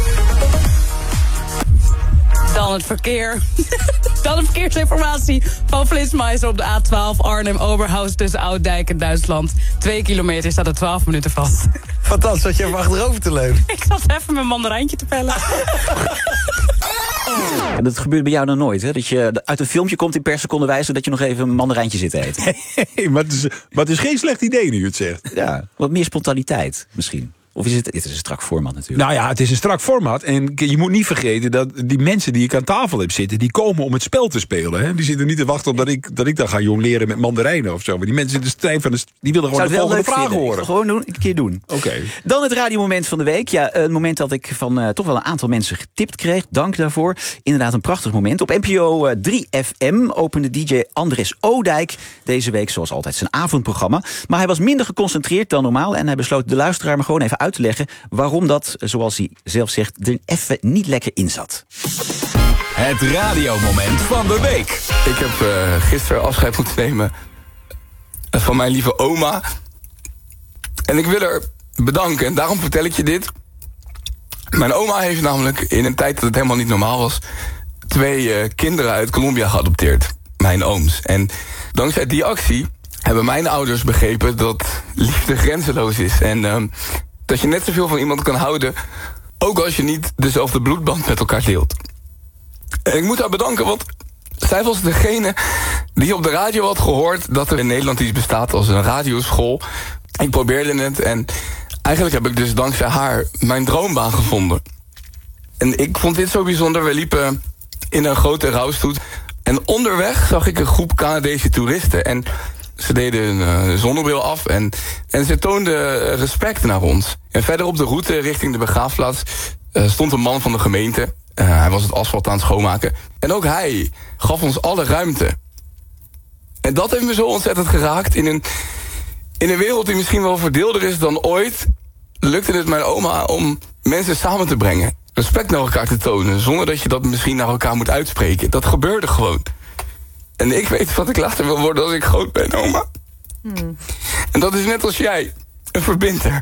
Dan het verkeer. Dan de verkeersinformatie van Flitsmeister op de A twaalf Arnhem-Oberhaus tussen Ouddijk en Duitsland. Twee kilometer staat er twaalf minuten vast. Fantastisch, zat je even achterover te leunen. Ik zat even mijn mandarijntje te pellen. En dat gebeurt bij jou dan nooit, hè? Dat je uit een filmpje komt in per seconde wijze dat je nog even een mandarijntje zit te eten. Hey, maar, het is, maar het is geen slecht idee nu je het zegt. Ja, wat meer spontaniteit misschien. Of is het, het is een strak format natuurlijk. Nou ja, het is een strak format. En je moet niet vergeten dat die mensen die ik aan tafel heb zitten, die komen om het spel te spelen. Hè? Die zitten niet te wachten op dat ik, dat ik dan ga jongleren met mandarijnen of zo. Maar die mensen zitten strijd van de, die willen gewoon de volgende vraag horen. Gewoon doen, een keer doen. Oké. Okay. Dan het radiomoment van de week. Ja, een moment dat ik van uh, toch wel een aantal mensen getipt kreeg. Dank daarvoor. Inderdaad een prachtig moment. Op N P O drie F M opende D J Andres Oudijk deze week zoals altijd zijn avondprogramma. Maar hij was minder geconcentreerd dan normaal en hij besloot de luisteraar maar gewoon even uit te leggen waarom dat, zoals hij zelf zegt, er even niet lekker in zat. Het radiomoment van de week. Ik heb uh, gisteren afscheid moeten nemen van mijn lieve oma. En ik wil haar bedanken en daarom vertel ik je dit. Mijn oma heeft namelijk in een tijd dat het helemaal niet normaal was twee uh, kinderen uit Colombia geadopteerd. Mijn ooms. En dankzij die actie hebben mijn ouders begrepen dat liefde grenzeloos is. En uh, dat je net zoveel van iemand kan houden, ook als je niet dezelfde bloedband met elkaar deelt. En ik moet haar bedanken, want zij was degene die op de radio had gehoord dat er in Nederland iets bestaat als een radioschool. Ik probeerde het en eigenlijk heb ik dus dankzij haar mijn droombaan gevonden. En ik vond dit zo bijzonder. We liepen in een grote rouwstoet en onderweg zag ik een groep Canadese toeristen. En ze deden een uh, zonnebril af en, en ze toonden respect naar ons. En verder op de route richting de begraafplaats uh, stond een man van de gemeente. Uh, hij was het asfalt aan het schoonmaken. En ook hij gaf ons alle ruimte. En dat heeft me zo ontzettend geraakt. In een, in een wereld die misschien wel verdeelder is dan ooit, lukte het mijn oma om mensen samen te brengen. Respect naar elkaar te tonen, zonder dat je dat misschien naar elkaar moet uitspreken. Dat gebeurde gewoon. En ik weet wat ik later wil worden als ik groot ben, oma. Hmm. En dat is net als jij, een verbinder.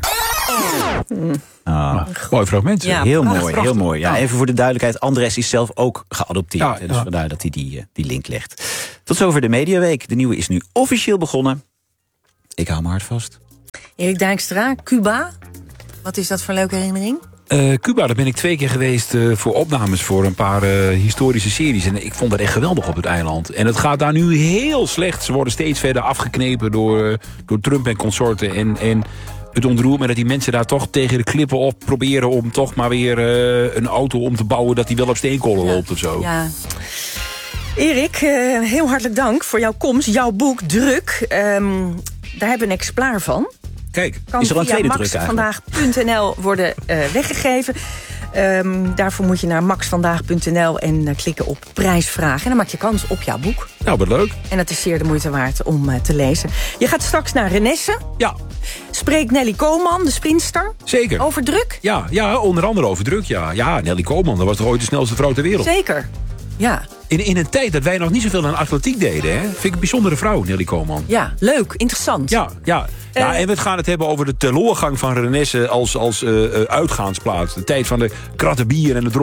Ah, mooi fragment. Ja, heel prachtig, mooi, heel mooi. Ja, even voor de duidelijkheid, Andres is zelf ook geadopteerd. Ja, ja. Dus vandaar dat hij die, die link legt. Tot zover de Mediaweek. De nieuwe is nu officieel begonnen. Ik hou me hard vast. Erik Dijkstra, Cuba. Wat is dat voor een leuke herinnering? Uh, Cuba, daar ben ik twee keer geweest uh, voor opnames voor een paar uh, historische series. En ik vond dat echt geweldig op het eiland. En het gaat daar nu heel slecht. Ze worden steeds verder afgeknepen door, uh, door Trump en consorten. En, en het ontroert me dat die mensen daar toch tegen de klippen op proberen om toch maar weer uh, een auto om te bouwen dat die wel op steenkolen loopt of zo. Ja. Erik, uh, heel hartelijk dank voor jouw komst. Jouw boek Druk, um, daar hebben we een exemplaar van. Kijk, kan is er een tweede druk eigenlijk? max vandaag punt n l worden uh, weggegeven. Um, daarvoor moet je naar max vandaag punt n l en uh, klikken op prijsvragen. En dan maak je kans op jouw boek. Nou, wat leuk. En het is zeer de moeite waard om uh, te lezen. Je gaat straks naar Renesse. Ja. Spreekt Nelly Koolman, de sprinster. Zeker. Over druk? Ja, ja, onder andere over druk, ja. Ja, Nelly Koolman, dat was toch ooit de snelste vrouw ter wereld? Zeker. Ja. In, in een tijd dat wij nog niet zoveel aan atletiek deden, hè? Vind ik een bijzondere vrouw, Nelly Koolman. Ja, leuk, interessant. Ja, ja. ja uh, en we gaan het hebben over de teloorgang van Renesse als, als uh, uitgaansplaats. De tijd van de kratten bier en de